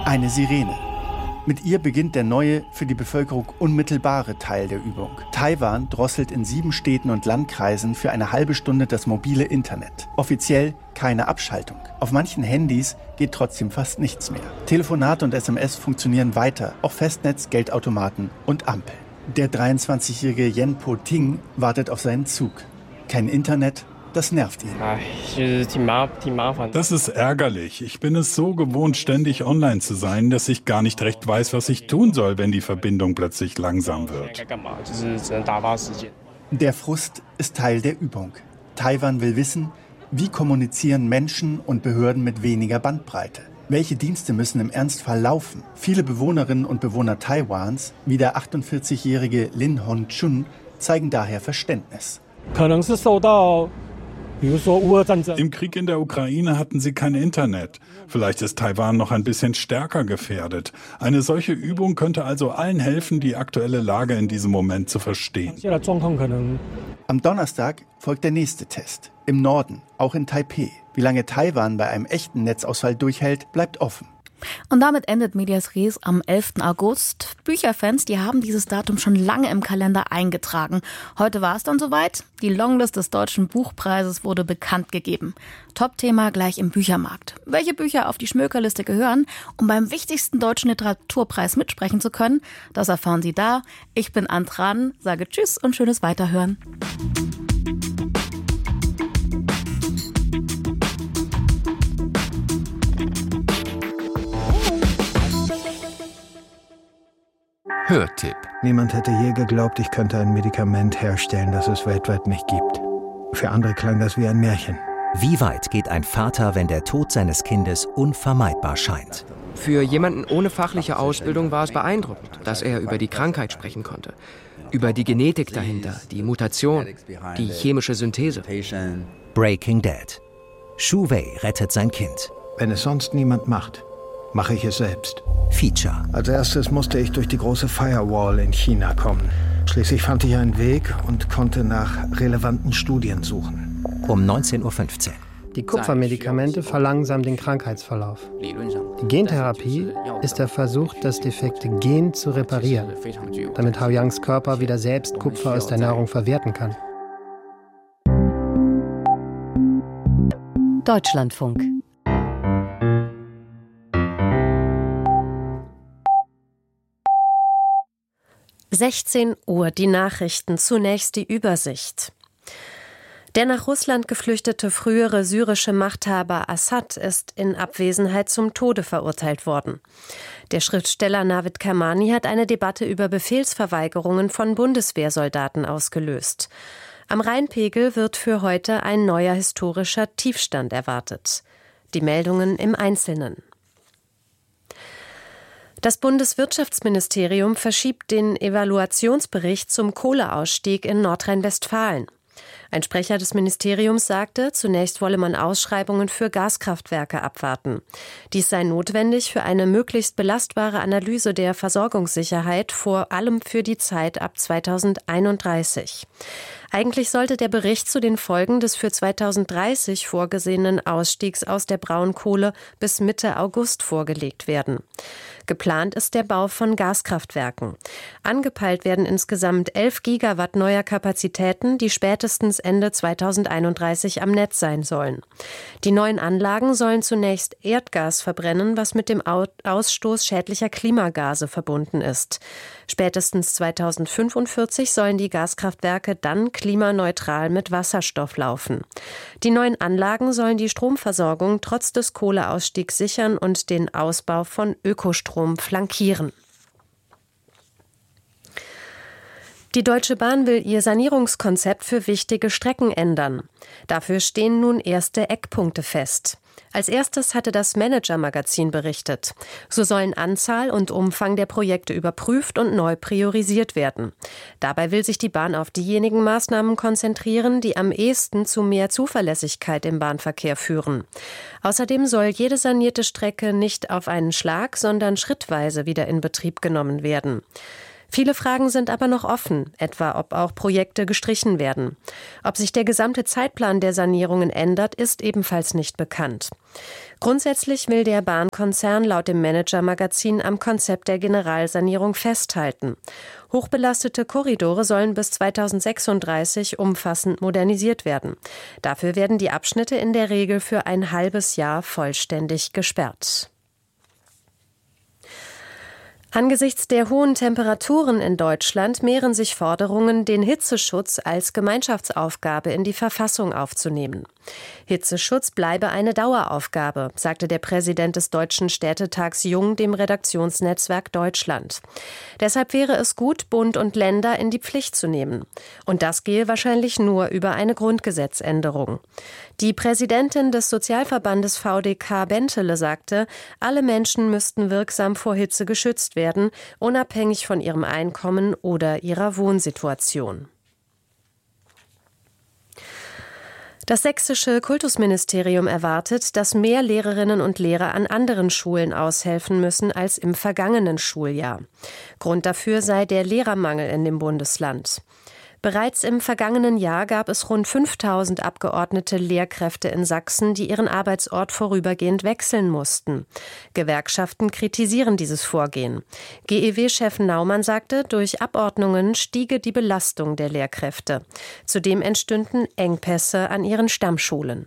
Eine Sirene. Mit ihr beginnt der neue, für die Bevölkerung unmittelbare Teil der Übung. Taiwan drosselt in 7 Städten und Landkreisen für eine halbe Stunde das mobile Internet. Offiziell keine Abschaltung. Auf manchen Handys geht trotzdem fast nichts mehr. Telefonate und SMS funktionieren weiter, auch Festnetz, Geldautomaten und Ampeln. Der 23-jährige Yen Po-ting wartet auf seinen Zug. Kein Internet, das nervt ihn. Das ist ärgerlich. Ich bin es so gewohnt, ständig online zu sein, dass ich gar nicht recht weiß, was ich tun soll, wenn die Verbindung plötzlich langsam wird. Der Frust ist Teil der Übung. Taiwan will wissen, wie kommunizieren Menschen und Behörden mit weniger Bandbreite? Welche Dienste müssen im Ernstfall laufen? Viele Bewohnerinnen und Bewohner Taiwans, wie der 48-jährige Lin Hon-chun, zeigen daher Verständnis. Im Krieg in der Ukraine hatten sie kein Internet. Vielleicht ist Taiwan noch ein bisschen stärker gefährdet. Eine solche Übung könnte also allen helfen, die aktuelle Lage in diesem Moment zu verstehen. Am Donnerstag folgt der nächste Test. Im Norden, auch in Taipeh. Wie lange Taiwan bei einem echten Netzausfall durchhält, bleibt offen. Und damit endet Medias Res am 11. August. Bücherfans, die haben dieses Datum schon lange im Kalender eingetragen. Heute war es dann soweit. Die Longlist des Deutschen Buchpreises wurde bekannt gegeben. Top-Thema gleich im Büchermarkt. Welche Bücher auf die Schmökerliste gehören, um beim wichtigsten deutschen Literaturpreis mitsprechen zu können, das erfahren Sie da. Ich bin Antran, sage Tschüss und schönes Weiterhören. Hörtipp. Niemand hätte je geglaubt, ich könnte ein Medikament herstellen, das es weltweit nicht gibt. Für andere klang das wie ein Märchen. Wie weit geht ein Vater, wenn der Tod seines Kindes unvermeidbar scheint? Für jemanden ohne fachliche Ausbildung war es beeindruckend, dass er über die Krankheit sprechen konnte. Über die Genetik dahinter, die Mutation, die chemische Synthese. Breaking Dead. Shu Wei rettet sein Kind. Wenn es sonst niemand macht, mache ich es selbst. Feature. Als erstes musste ich durch die große Firewall in China kommen. Schließlich fand ich einen Weg und konnte nach relevanten Studien suchen. Um 19:15 Uhr. Die Kupfermedikamente verlangsamen den Krankheitsverlauf. Die Gentherapie ist der Versuch, das defekte Gen zu reparieren, damit Hao Yangs Körper wieder selbst Kupfer aus der Nahrung verwerten kann. Deutschlandfunk. Uhr, die Nachrichten, zunächst die Übersicht. Der nach Russland geflüchtete frühere syrische Machthaber Assad ist in Abwesenheit zum Tode verurteilt worden. Der Schriftsteller Navid Kermani hat eine Debatte über Befehlsverweigerungen von Bundeswehrsoldaten ausgelöst. Am Rheinpegel wird für heute ein neuer historischer Tiefstand erwartet. Die Meldungen im Einzelnen. Das Bundeswirtschaftsministerium verschiebt den Evaluationsbericht zum Kohleausstieg in Nordrhein-Westfalen. Ein Sprecher des Ministeriums sagte, zunächst wolle man Ausschreibungen für Gaskraftwerke abwarten. Dies sei notwendig für eine möglichst belastbare Analyse der Versorgungssicherheit, vor allem für die Zeit ab 2031. Eigentlich sollte der Bericht zu den Folgen des für 2030 vorgesehenen Ausstiegs aus der Braunkohle bis Mitte August vorgelegt werden. Geplant ist der Bau von Gaskraftwerken. Angepeilt werden insgesamt 11 Gigawatt neuer Kapazitäten, die spätestens Ende 2031 am Netz sein sollen. Die neuen Anlagen sollen zunächst Erdgas verbrennen, was mit dem Ausstoß schädlicher Klimagase verbunden ist. Spätestens 2045 sollen die Gaskraftwerke dann klimaneutral mit Wasserstoff laufen. Die neuen Anlagen sollen die Stromversorgung trotz des Kohleausstiegs sichern und den Ausbau von Ökostrom flankieren. Die Deutsche Bahn will ihr Sanierungskonzept für wichtige Strecken ändern. Dafür stehen nun erste Eckpunkte fest. Als erstes hatte das Manager-Magazin berichtet. So sollen Anzahl und Umfang der Projekte überprüft und neu priorisiert werden. Dabei will sich die Bahn auf diejenigen Maßnahmen konzentrieren, die am ehesten zu mehr Zuverlässigkeit im Bahnverkehr führen. Außerdem soll jede sanierte Strecke nicht auf einen Schlag, sondern schrittweise wieder in Betrieb genommen werden. Viele Fragen sind aber noch offen, etwa ob auch Projekte gestrichen werden. Ob sich der gesamte Zeitplan der Sanierungen ändert, ist ebenfalls nicht bekannt. Grundsätzlich will der Bahnkonzern laut dem Manager-Magazin am Konzept der Generalsanierung festhalten. Hochbelastete Korridore sollen bis 2036 umfassend modernisiert werden. Dafür werden die Abschnitte in der Regel für ein halbes Jahr vollständig gesperrt. Angesichts der hohen Temperaturen in Deutschland mehren sich Forderungen, den Hitzeschutz als Gemeinschaftsaufgabe in die Verfassung aufzunehmen. Hitzeschutz bleibe eine Daueraufgabe, sagte der Präsident des Deutschen Städtetags Jung dem Redaktionsnetzwerk Deutschland. Deshalb wäre es gut, Bund und Länder in die Pflicht zu nehmen. Und das gehe wahrscheinlich nur über eine Grundgesetzänderung. Die Präsidentin des Sozialverbandes VDK Bentele sagte, alle Menschen müssten wirksam vor Hitze geschützt werden, unabhängig von ihrem Einkommen oder ihrer Wohnsituation. Das sächsische Kultusministerium erwartet, dass mehr Lehrerinnen und Lehrer an anderen Schulen aushelfen müssen als im vergangenen Schuljahr. Grund dafür sei der Lehrermangel in dem Bundesland. Bereits im vergangenen Jahr gab es rund 5.000 abgeordnete Lehrkräfte in Sachsen, die ihren Arbeitsort vorübergehend wechseln mussten. Gewerkschaften kritisieren dieses Vorgehen. GEW-Chef Naumann sagte, durch Abordnungen stiege die Belastung der Lehrkräfte. Zudem entstünden Engpässe an ihren Stammschulen.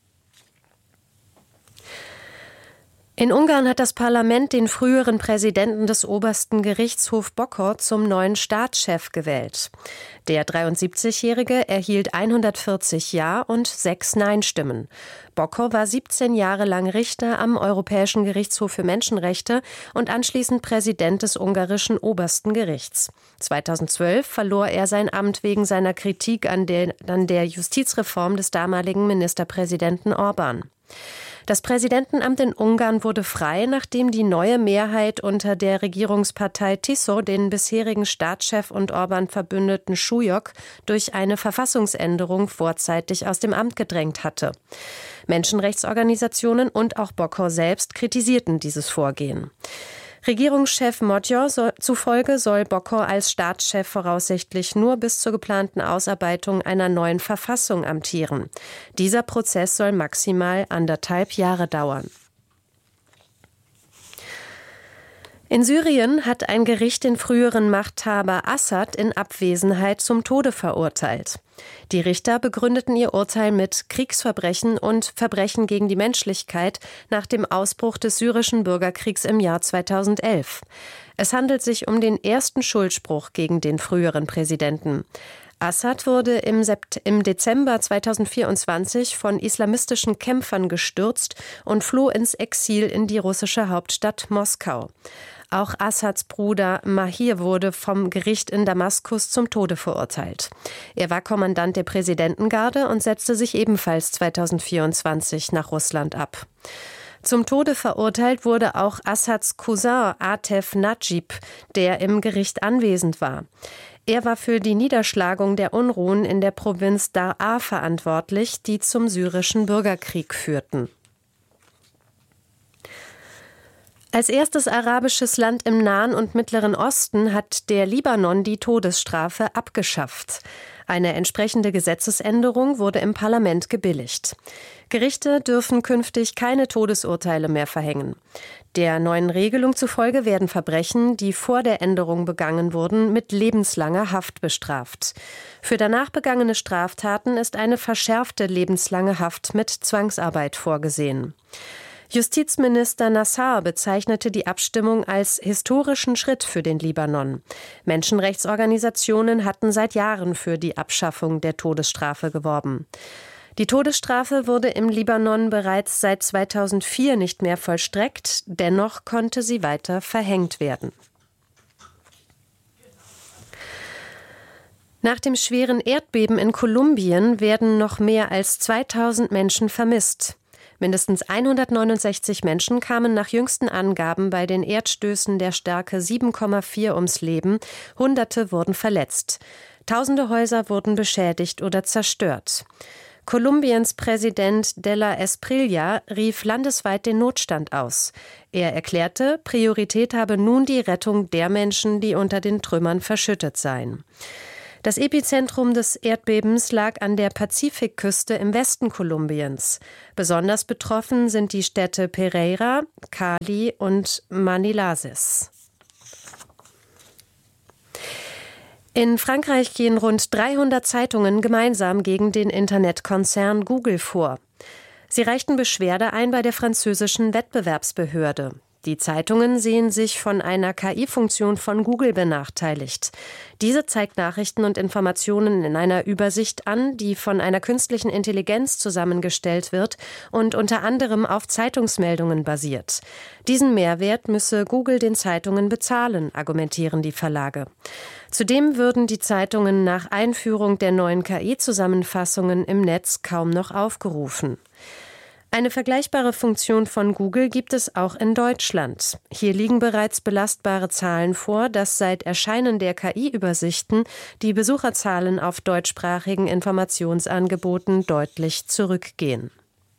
In Ungarn hat das Parlament den früheren Präsidenten des obersten Gerichtshofs Bokor zum neuen Staatschef gewählt. Der 73-Jährige erhielt 140 Ja- und 6 Nein-Stimmen. Bokor war 17 Jahre lang Richter am Europäischen Gerichtshof für Menschenrechte und anschließend Präsident des ungarischen obersten Gerichts. 2012 verlor er sein Amt wegen seiner Kritik an der Justizreform des damaligen Ministerpräsidenten Orbán. Das Präsidentenamt in Ungarn wurde frei, nachdem die neue Mehrheit unter der Regierungspartei TISO den bisherigen Staatschef und Orbán-Verbündeten Súlyog durch eine Verfassungsänderung vorzeitig aus dem Amt gedrängt hatte. Menschenrechtsorganisationen und auch Bokor selbst kritisierten dieses Vorgehen. Regierungschef Magyar zufolge soll Bokor als Staatschef voraussichtlich nur bis zur geplanten Ausarbeitung einer neuen Verfassung amtieren. Dieser Prozess soll maximal 1,5 Jahre dauern. In Syrien hat ein Gericht den früheren Machthaber Assad in Abwesenheit zum Tode verurteilt. Die Richter begründeten ihr Urteil mit Kriegsverbrechen und Verbrechen gegen die Menschlichkeit nach dem Ausbruch des syrischen Bürgerkriegs im Jahr 2011. Es handelt sich um den ersten Schuldspruch gegen den früheren Präsidenten. Assad wurde im Dezember 2024 von islamistischen Kämpfern gestürzt und floh ins Exil in die russische Hauptstadt Moskau. Auch Assads Bruder Mahir wurde vom Gericht in Damaskus zum Tode verurteilt. Er war Kommandant der Präsidentengarde und setzte sich ebenfalls 2024 nach Russland ab. Zum Tode verurteilt wurde auch Assads Cousin Atef Najib, der im Gericht anwesend war. Er war für die Niederschlagung der Unruhen in der Provinz Daraa verantwortlich, die zum syrischen Bürgerkrieg führten. Als erstes arabisches Land im Nahen und Mittleren Osten hat der Libanon die Todesstrafe abgeschafft. Eine entsprechende Gesetzesänderung wurde im Parlament gebilligt. Gerichte dürfen künftig keine Todesurteile mehr verhängen. Der neuen Regelung zufolge werden Verbrechen, die vor der Änderung begangen wurden, mit lebenslanger Haft bestraft. Für danach begangene Straftaten ist eine verschärfte lebenslange Haft mit Zwangsarbeit vorgesehen. Justizminister Nassar bezeichnete die Abstimmung als historischen Schritt für den Libanon. Menschenrechtsorganisationen hatten seit Jahren für die Abschaffung der Todesstrafe geworben. Die Todesstrafe wurde im Libanon bereits seit 2004 nicht mehr vollstreckt, dennoch konnte sie weiter verhängt werden. Nach dem schweren Erdbeben in Kolumbien werden noch mehr als 2000 Menschen vermisst. Mindestens 169 Menschen kamen nach jüngsten Angaben bei den Erdstößen der Stärke 7,4 ums Leben. Hunderte wurden verletzt. Tausende Häuser wurden beschädigt oder zerstört. Kolumbiens Präsident Della Espriella rief landesweit den Notstand aus. Er erklärte, Priorität habe nun die Rettung der Menschen, die unter den Trümmern verschüttet seien. Das Epizentrum des Erdbebens lag an der Pazifikküste im Westen Kolumbiens. Besonders betroffen sind die Städte Pereira, Cali und Manilases. In Frankreich gehen rund 300 Zeitungen gemeinsam gegen den Internetkonzern Google vor. Sie reichten Beschwerde ein bei der französischen Wettbewerbsbehörde. Die Zeitungen sehen sich von einer KI-Funktion von Google benachteiligt. Diese zeigt Nachrichten und Informationen in einer Übersicht an, die von einer künstlichen Intelligenz zusammengestellt wird und unter anderem auf Zeitungsmeldungen basiert. Diesen Mehrwert müsse Google den Zeitungen bezahlen, argumentieren die Verlage. Zudem würden die Zeitungen nach Einführung der neuen KI-Zusammenfassungen im Netz kaum noch aufgerufen. Eine vergleichbare Funktion von Google gibt es auch in Deutschland. Hier liegen bereits belastbare Zahlen vor, dass seit Erscheinen der KI-Übersichten die Besucherzahlen auf deutschsprachigen Informationsangeboten deutlich zurückgehen.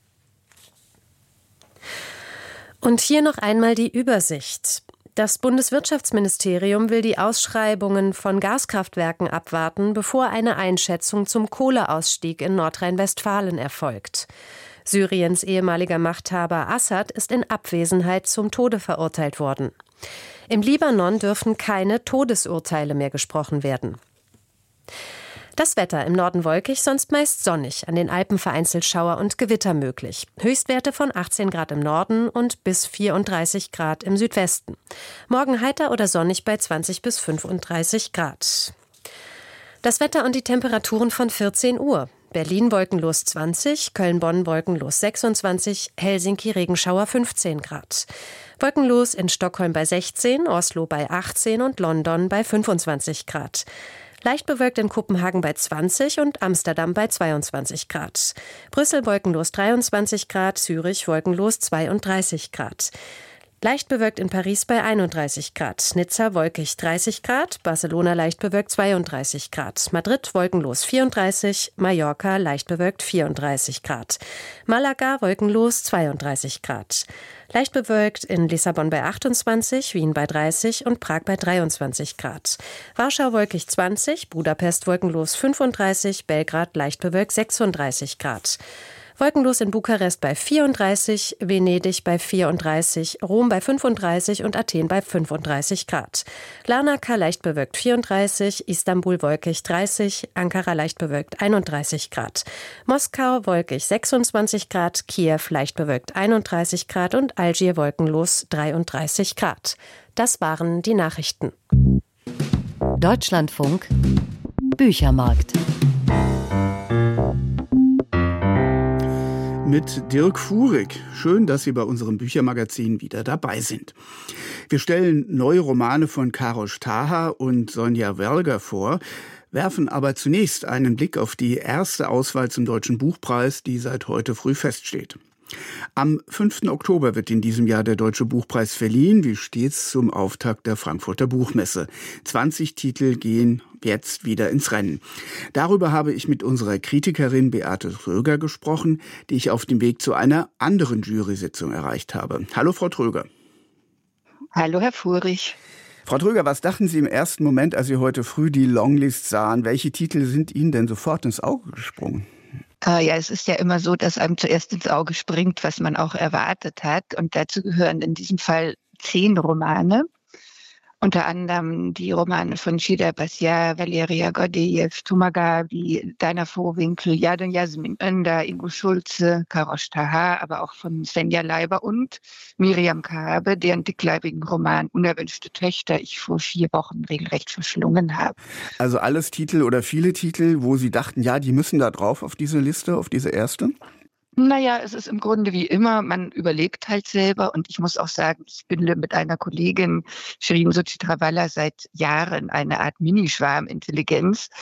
Und hier noch einmal die Übersicht. Das Bundeswirtschaftsministerium will die Ausschreibungen von Gaskraftwerken abwarten, bevor eine Einschätzung zum Kohleausstieg in Nordrhein-Westfalen erfolgt. Syriens ehemaliger Machthaber Assad ist in Abwesenheit zum Tode verurteilt worden. Im Libanon dürfen keine Todesurteile mehr gesprochen werden. Das Wetter: im Norden wolkig, sonst meist sonnig, an den Alpen vereinzelt Schauer und Gewitter möglich. Höchstwerte von 18 Grad im Norden und bis 34 Grad im Südwesten. Morgen heiter oder sonnig bei 20 bis 35 Grad. Das Wetter und die Temperaturen von 14 Uhr. Berlin wolkenlos 20, Köln-Bonn wolkenlos 26, Helsinki Regenschauer 15 Grad. Wolkenlos in Stockholm bei 16, Oslo bei 18 und London bei 25 Grad. Leicht bewölkt in Kopenhagen bei 20 und Amsterdam bei 22 Grad. Brüssel wolkenlos 23 Grad, Zürich wolkenlos 32 Grad. Leicht bewölkt in Paris bei 31 Grad, Nizza wolkig 30 Grad, Barcelona leicht bewölkt 32 Grad, Madrid wolkenlos 34, Mallorca leicht bewölkt 34 Grad, Malaga wolkenlos 32 Grad. Leicht bewölkt in Lissabon bei 28, Wien bei 30 und Prag bei 23 Grad. Warschau wolkig 20, Budapest wolkenlos 35, Belgrad leicht bewölkt 36 Grad. Wolkenlos in Bukarest bei 34, Venedig bei 34, Rom bei 35 und Athen bei 35 Grad. Larnaca leicht bewölkt 34, Istanbul wolkig 30, Ankara leicht bewölkt 31 Grad. Moskau wolkig 26 Grad, Kiew leicht bewölkt 31 Grad und Algier wolkenlos 33 Grad. Das waren die Nachrichten. Deutschlandfunk Büchermarkt. Mit Dirk Fuhrig. Schön, dass Sie bei unserem Büchermagazin wieder dabei sind. Wir stellen neue Romane von Karosh Taha und Sonja Werlger vor, werfen aber zunächst einen Blick auf die erste Auswahl zum Deutschen Buchpreis, die seit heute früh feststeht. Am 5. Oktober wird in diesem Jahr der Deutsche Buchpreis verliehen, wie stets zum Auftakt der Frankfurter Buchmesse. 20 Titel gehen jetzt wieder ins Rennen. Darüber habe ich mit unserer Kritikerin Beate Tröger gesprochen, die ich auf dem Weg zu einer anderen Jury-Sitzung erreicht habe. Hallo, Frau Tröger. Hallo, Herr Fuhrig. Frau Tröger, was dachten Sie im ersten Moment, als Sie heute früh die Longlist sahen? Welche Titel sind Ihnen denn sofort ins Auge gesprungen? Ja, es ist ja immer so, dass einem zuerst ins Auge springt, was man auch erwartet hat. Und dazu gehören in diesem Fall 10 Romane. Unter anderem die Romane von Shida Basiar, Valeria Gordejew, Tumagabi, Dana Vohwinkel, Yadon Yasmin Önder, Ingo Schulze, Karosh Taha, aber auch von Svenja Leiber und Miriam Kaabe, deren dickleibigen Roman Unerwünschte Töchter ich vor 4 Wochen regelrecht verschlungen habe. Also alles Titel oder viele Titel, wo Sie dachten, ja, die müssen da drauf auf diese Liste, auf diese erste? Naja, es ist im Grunde wie immer, man überlegt halt selber und ich muss auch sagen, ich bilde mit einer Kollegin, Shirin Suchitrawala, seit Jahren eine Art Minischwarmintelligenz.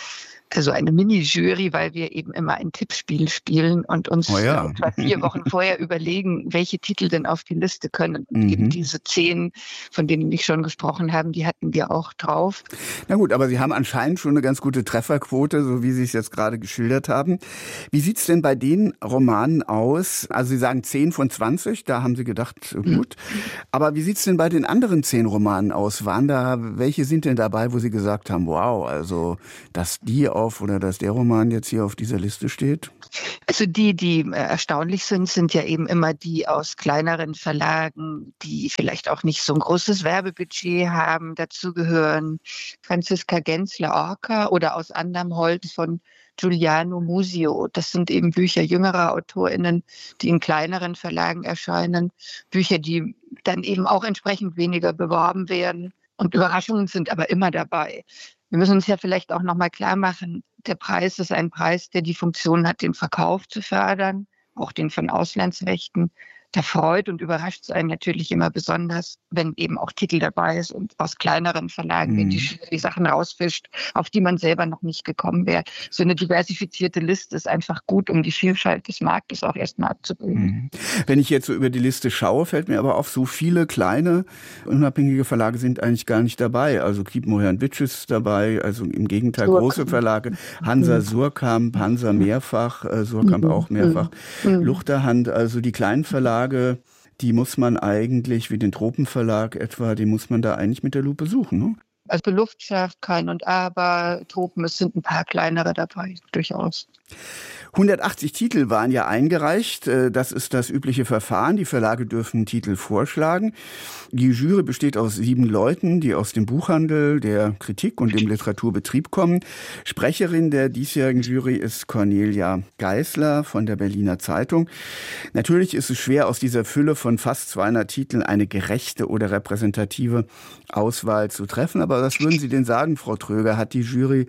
also eine Mini-Jury, weil wir eben immer ein Tippspiel spielen und uns etwa 4 Wochen vorher überlegen, welche Titel denn auf die Liste können. Und eben diese 10, von denen ich schon gesprochen habe, die hatten wir auch drauf. Na gut, aber Sie haben anscheinend schon eine ganz gute Trefferquote, so wie Sie es jetzt gerade geschildert haben. Wie sieht's denn bei den Romanen aus? Also Sie sagen 10 von 20, da haben Sie gedacht, gut. Aber wie sieht's denn bei den anderen 10 Romanen aus? Welche sind denn dabei, wo Sie gesagt haben, wow, also dass der Roman jetzt hier auf dieser Liste steht? Also die erstaunlich sind ja eben immer die aus kleineren Verlagen, die vielleicht auch nicht so ein großes Werbebudget haben. Dazu gehören Franziska Gensler-Orca oder Aus anderem Holz von Giuliano Musio. Das sind eben Bücher jüngerer AutorInnen, die in kleineren Verlagen erscheinen. Bücher, die dann eben auch entsprechend weniger beworben werden. Und Überraschungen sind aber immer dabei. Wir müssen uns ja vielleicht auch nochmal klar machen, der Preis ist ein Preis, der die Funktion hat, den Verkauf zu fördern, auch den von Auslandsrechten. Da freut und überrascht es einen natürlich immer besonders, wenn eben auch Titel dabei sind aus kleineren Verlagen, wenn die Sachen rausfischt, auf die man selber noch nicht gekommen wäre. So eine diversifizierte Liste ist einfach gut, um die Vielfalt des Marktes auch erstmal abzubilden. Wenn ich jetzt so über die Liste schaue, fällt mir aber auf, so viele kleine, unabhängige Verlage sind eigentlich gar nicht dabei. Also Kiepenheuer & Witsch ist dabei, also im Gegenteil große Verlage. Hansa Surkamp, Hansa mehrfach, Surkamp auch mehrfach. Luchterhand, also die kleinen Verlage, die muss man eigentlich, wie den Tropenverlag etwa, die muss man da eigentlich mit der Lupe suchen, ne? Also Luftschaft, Kein und Aber, Tropen, es sind ein paar kleinere dabei, durchaus. 180 Titel waren ja eingereicht. Das ist das übliche Verfahren. Die Verlage dürfen Titel vorschlagen. Die Jury besteht aus 7 Leuten, die aus dem Buchhandel, der Kritik und dem Literaturbetrieb kommen. Sprecherin der diesjährigen Jury ist Cornelia Geisler von der Berliner Zeitung. Natürlich ist es schwer, aus dieser Fülle von fast 200 Titeln eine gerechte oder repräsentative Auswahl zu treffen. Aber was würden Sie denn sagen, Frau Tröger? Hat die Jury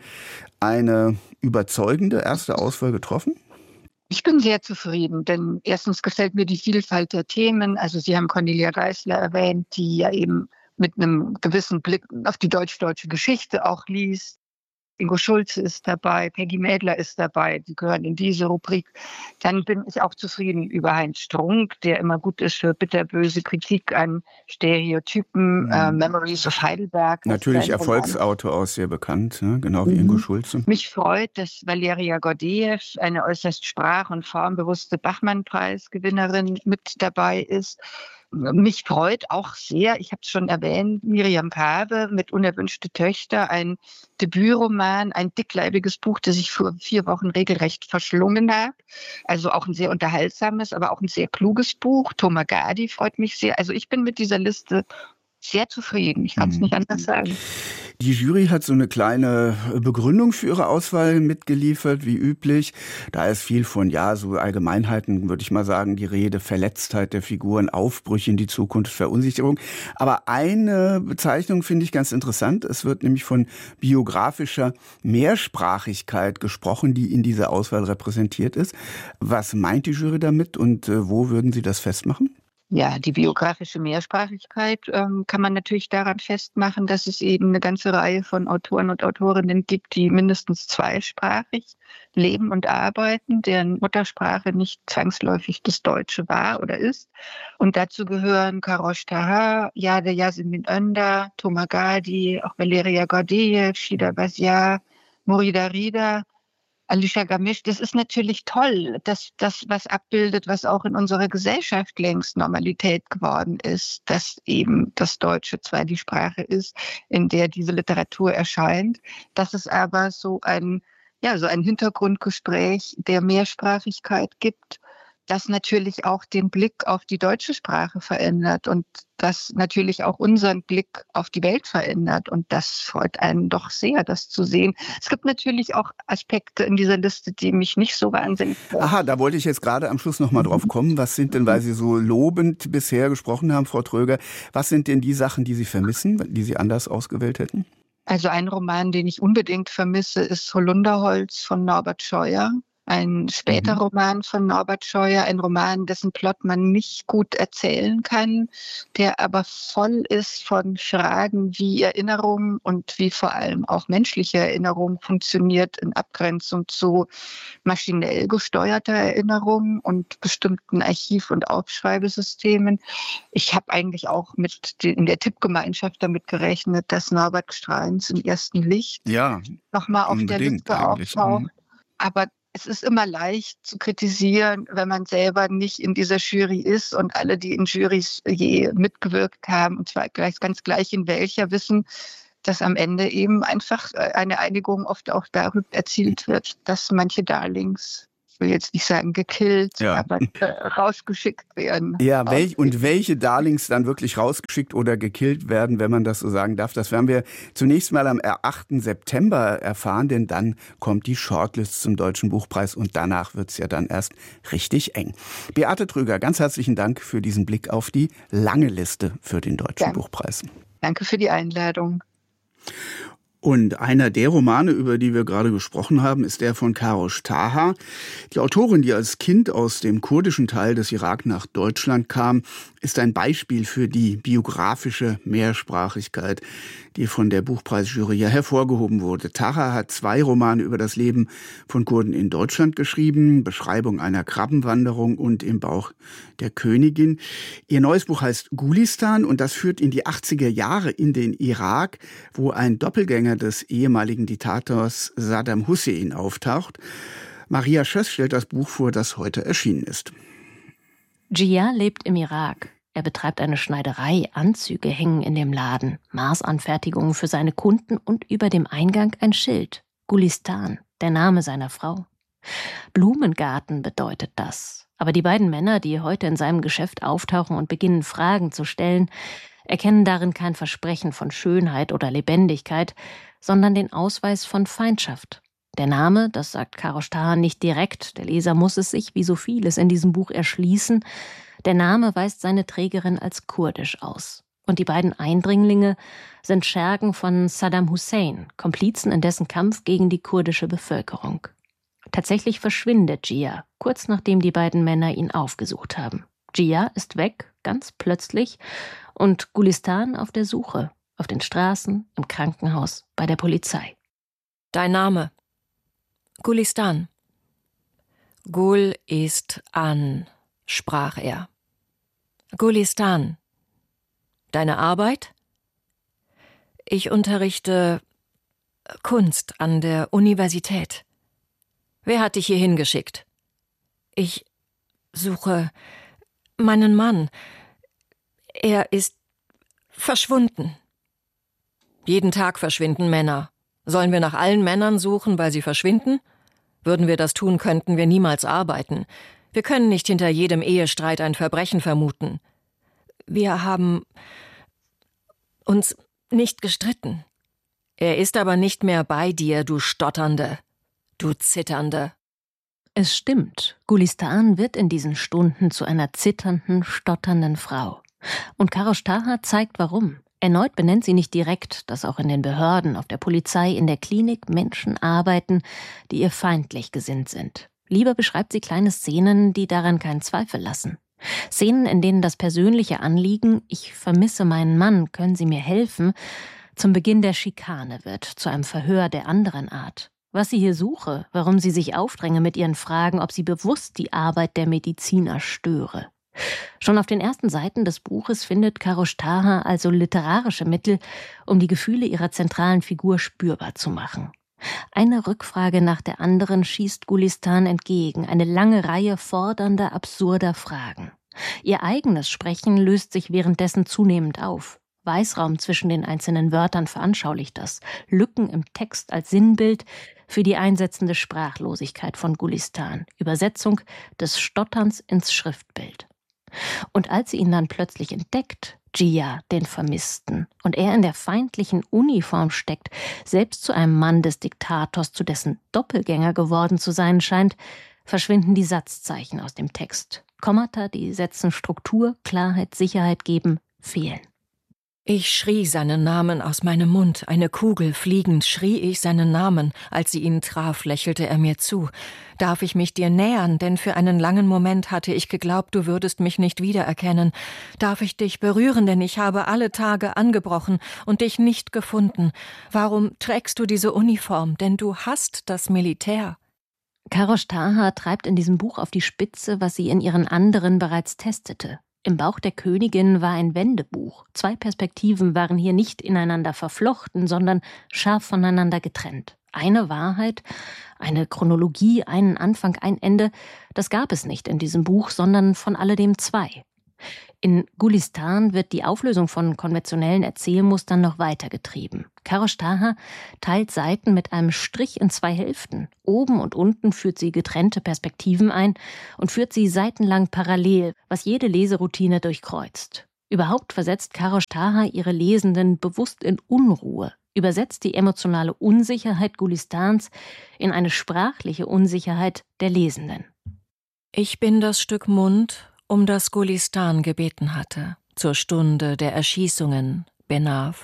eine überzeugende erste Auswahl getroffen? Ich bin sehr zufrieden, denn erstens gefällt mir die Vielfalt der Themen. Also Sie haben Cornelia Geisler erwähnt, die ja eben mit einem gewissen Blick auf die deutsch-deutsche Geschichte auch liest. Ingo Schulze ist dabei, Peggy Mädler ist dabei, die gehören in diese Rubrik. Dann bin ich auch zufrieden über Heinz Strunk, der immer gut ist für bitterböse Kritik an Stereotypen, Memories of Heidelberg. Natürlich Erfolgsautor aus, sehr bekannt, ne? Genau wie Ingo Schulze. Mich freut, dass Valeria Gordeev, eine äußerst sprach- und formbewusste Bachmann-Preisgewinnerin, mit dabei ist. Mich freut auch sehr, ich habe es schon erwähnt, Miriam Pawe mit Unerwünschte Töchter, ein Debütroman, ein dickleibiges Buch, das ich vor 4 Wochen regelrecht verschlungen habe. Also auch ein sehr unterhaltsames, aber auch ein sehr kluges Buch. Thomas Gadi freut mich sehr. Also ich bin mit dieser Liste sehr zufrieden. Ich kann es nicht anders sagen. Die Jury hat so eine kleine Begründung für ihre Auswahl mitgeliefert, wie üblich. Da ist viel von, so Allgemeinheiten, würde ich mal sagen, die Rede, Verletztheit der Figuren, Aufbrüche in die Zukunft, Verunsicherung. Aber eine Bezeichnung finde ich ganz interessant. Es wird nämlich von biografischer Mehrsprachigkeit gesprochen, die in dieser Auswahl repräsentiert ist. Was meint die Jury damit und wo würden Sie das festmachen? Ja, die biografische Mehrsprachigkeit kann man natürlich daran festmachen, dass es eben eine ganze Reihe von Autoren und Autorinnen gibt, die mindestens zweisprachig leben und arbeiten, deren Muttersprache nicht zwangsläufig das Deutsche war oder ist. Und dazu gehören Karosh Tahar, Yade Yasemin Önder, Thomas Gadi, auch Valeria Gordeev, Shida Basiar, Murida Rida, Alicia Gamisch. Das ist natürlich toll, dass das was abbildet, was auch in unserer Gesellschaft längst Normalität geworden ist, dass eben das Deutsche zwar die Sprache ist, in der diese Literatur erscheint, dass es aber so ein Hintergrundgespräch der Mehrsprachigkeit gibt, das natürlich auch den Blick auf die deutsche Sprache verändert und das natürlich auch unseren Blick auf die Welt verändert. Und das freut einen doch sehr, das zu sehen. Es gibt natürlich auch Aspekte in dieser Liste, die mich nicht so wahnsinnig freuen. Aha, da wollte ich jetzt gerade am Schluss noch mal drauf kommen. Was sind denn, weil Sie so lobend bisher gesprochen haben, Frau Tröger, was sind denn die Sachen, die Sie vermissen, die Sie anders ausgewählt hätten? Also ein Roman, den ich unbedingt vermisse, ist Holunderholz von Norbert Scheuer. ein später Roman von Norbert Scheuer, ein Roman, dessen Plot man nicht gut erzählen kann, der aber voll ist von Fragen, wie Erinnerung und wie vor allem auch menschliche Erinnerung funktioniert in Abgrenzung zu maschinell gesteuerter Erinnerung und bestimmten Archiv- und Aufschreibesystemen. Ich habe eigentlich auch in der Tippgemeinschaft damit gerechnet, dass Norbert Stralens im ersten Licht nochmal auf der Liste auftaucht. Aber es ist immer leicht zu kritisieren, wenn man selber nicht in dieser Jury ist und alle, die in Jurys je mitgewirkt haben, und zwar ganz gleich in welcher, wissen, dass am Ende eben einfach eine Einigung oft auch darüber erzielt wird, dass manche Darlings, ich will jetzt nicht sagen gekillt, aber rausgeschickt werden. Ja, welche Darlings dann wirklich rausgeschickt oder gekillt werden, wenn man das so sagen darf, das werden wir zunächst mal am 8. September erfahren, denn dann kommt die Shortlist zum Deutschen Buchpreis und danach wird es ja dann erst richtig eng. Beate Trüger, ganz herzlichen Dank für diesen Blick auf die lange Liste für den Deutschen Buchpreis. Danke für die Einladung. Und einer der Romane, über die wir gerade gesprochen haben, ist der von Karosh Taha. Die Autorin, die als Kind aus dem kurdischen Teil des Irak nach Deutschland kam, ist ein Beispiel für die biografische Mehrsprachigkeit, die von der Buchpreisjury ja hervorgehoben wurde. Taha hat 2 Romane über das Leben von Kurden in Deutschland geschrieben, Beschreibung einer Krabbenwanderung und Im Bauch der Königin. Ihr neues Buch heißt Gulistan und das führt in die 80er Jahre in den Irak, wo ein Doppelgänger des ehemaligen Diktators Saddam Hussein auftaucht. Maria Schöss stellt das Buch vor, das heute erschienen ist. Jia lebt im Irak. Er betreibt eine Schneiderei, Anzüge hängen in dem Laden, Maßanfertigungen für seine Kunden und über dem Eingang ein Schild. Gulistan, der Name seiner Frau. Blumengarten bedeutet das. Aber die beiden Männer, die heute in seinem Geschäft auftauchen und beginnen, Fragen zu stellen, erkennen darin kein Versprechen von Schönheit oder Lebendigkeit, sondern den Ausweis von Feindschaft. Der Name, das sagt Karosh Taha nicht direkt, der Leser muss es sich, wie so vieles in diesem Buch, erschließen. Der Name weist seine Trägerin als kurdisch aus. Und die beiden Eindringlinge sind Schergen von Saddam Hussein, Komplizen in dessen Kampf gegen die kurdische Bevölkerung. Tatsächlich verschwindet Jia, kurz nachdem die beiden Männer ihn aufgesucht haben. Jia ist weg, ganz plötzlich, und Gulistan auf der Suche, auf den Straßen, im Krankenhaus, bei der Polizei. Dein Name? Gulistan. Gul ist an, sprach er. Gulistan. Deine Arbeit? Ich unterrichte Kunst an der Universität. Wer hat dich hier hingeschickt? Ich suche meinen Mann. Er ist verschwunden. Jeden Tag verschwinden Männer. Sollen wir nach allen Männern suchen, weil sie verschwinden? Würden wir das tun, könnten wir niemals arbeiten. Wir können nicht hinter jedem Ehestreit ein Verbrechen vermuten. Wir haben uns nicht gestritten. Er ist aber nicht mehr bei dir, du Stotternde, du Zitternde. Es stimmt, Gulistan wird in diesen Stunden zu einer zitternden, stotternden Frau. Und Karosh Taha zeigt, warum. Erneut benennt sie nicht direkt, dass auch in den Behörden, auf der Polizei, in der Klinik Menschen arbeiten, die ihr feindlich gesinnt sind. Lieber beschreibt sie kleine Szenen, die daran keinen Zweifel lassen. Szenen, in denen das persönliche Anliegen, ich vermisse meinen Mann, können Sie mir helfen, zum Beginn der Schikane wird, zu einem Verhör der anderen Art. Was sie hier suche, warum sie sich aufdränge mit ihren Fragen, ob sie bewusst die Arbeit der Mediziner störe. Schon auf den ersten Seiten des Buches findet Karosh Taha also literarische Mittel, um die Gefühle ihrer zentralen Figur spürbar zu machen. Eine Rückfrage nach der anderen schießt Gulistan entgegen, eine lange Reihe fordernder, absurder Fragen. Ihr eigenes Sprechen löst sich währenddessen zunehmend auf. Weißraum zwischen den einzelnen Wörtern veranschaulicht das, Lücken im Text als Sinnbild für die einsetzende Sprachlosigkeit von Gulistan, Übersetzung des Stotterns ins Schriftbild. Und als sie ihn dann plötzlich entdeckt, Jia, den Vermissten, und er in der feindlichen Uniform steckt, selbst zu einem Mann des Diktators, zu dessen Doppelgänger geworden zu sein scheint, verschwinden die Satzzeichen aus dem Text. Kommata, die Sätzen Struktur, Klarheit, Sicherheit geben, fehlen. Ich schrie seinen Namen aus meinem Mund, eine Kugel fliegend schrie ich seinen Namen. Als sie ihn traf, lächelte er mir zu. Darf ich mich dir nähern, denn für einen langen Moment hatte ich geglaubt, du würdest mich nicht wiedererkennen. Darf ich dich berühren, denn ich habe alle Tage angebrochen und dich nicht gefunden. Warum trägst du diese Uniform, denn du hasst das Militär? Karosh Taha treibt in diesem Buch auf die Spitze, was sie in ihren anderen bereits testete. Im Bauch der Königin war ein Wendebuch. 2 Perspektiven waren hier nicht ineinander verflochten, sondern scharf voneinander getrennt. Eine Wahrheit, eine Chronologie, einen Anfang, ein Ende, das gab es nicht in diesem Buch, sondern von alledem 2. In Gulistan wird die Auflösung von konventionellen Erzählmustern noch weitergetrieben. Karosh Taha teilt Seiten mit einem Strich in 2 Hälften. Oben und unten führt sie getrennte Perspektiven ein und führt sie seitenlang parallel, was jede Leseroutine durchkreuzt. Überhaupt versetzt Karosh Taha ihre Lesenden bewusst in Unruhe, übersetzt die emotionale Unsicherheit Gulistans in eine sprachliche Unsicherheit der Lesenden. Ich bin das Stück Mund, um das Gulistan gebeten hatte, zur Stunde der Erschießungen, Benav.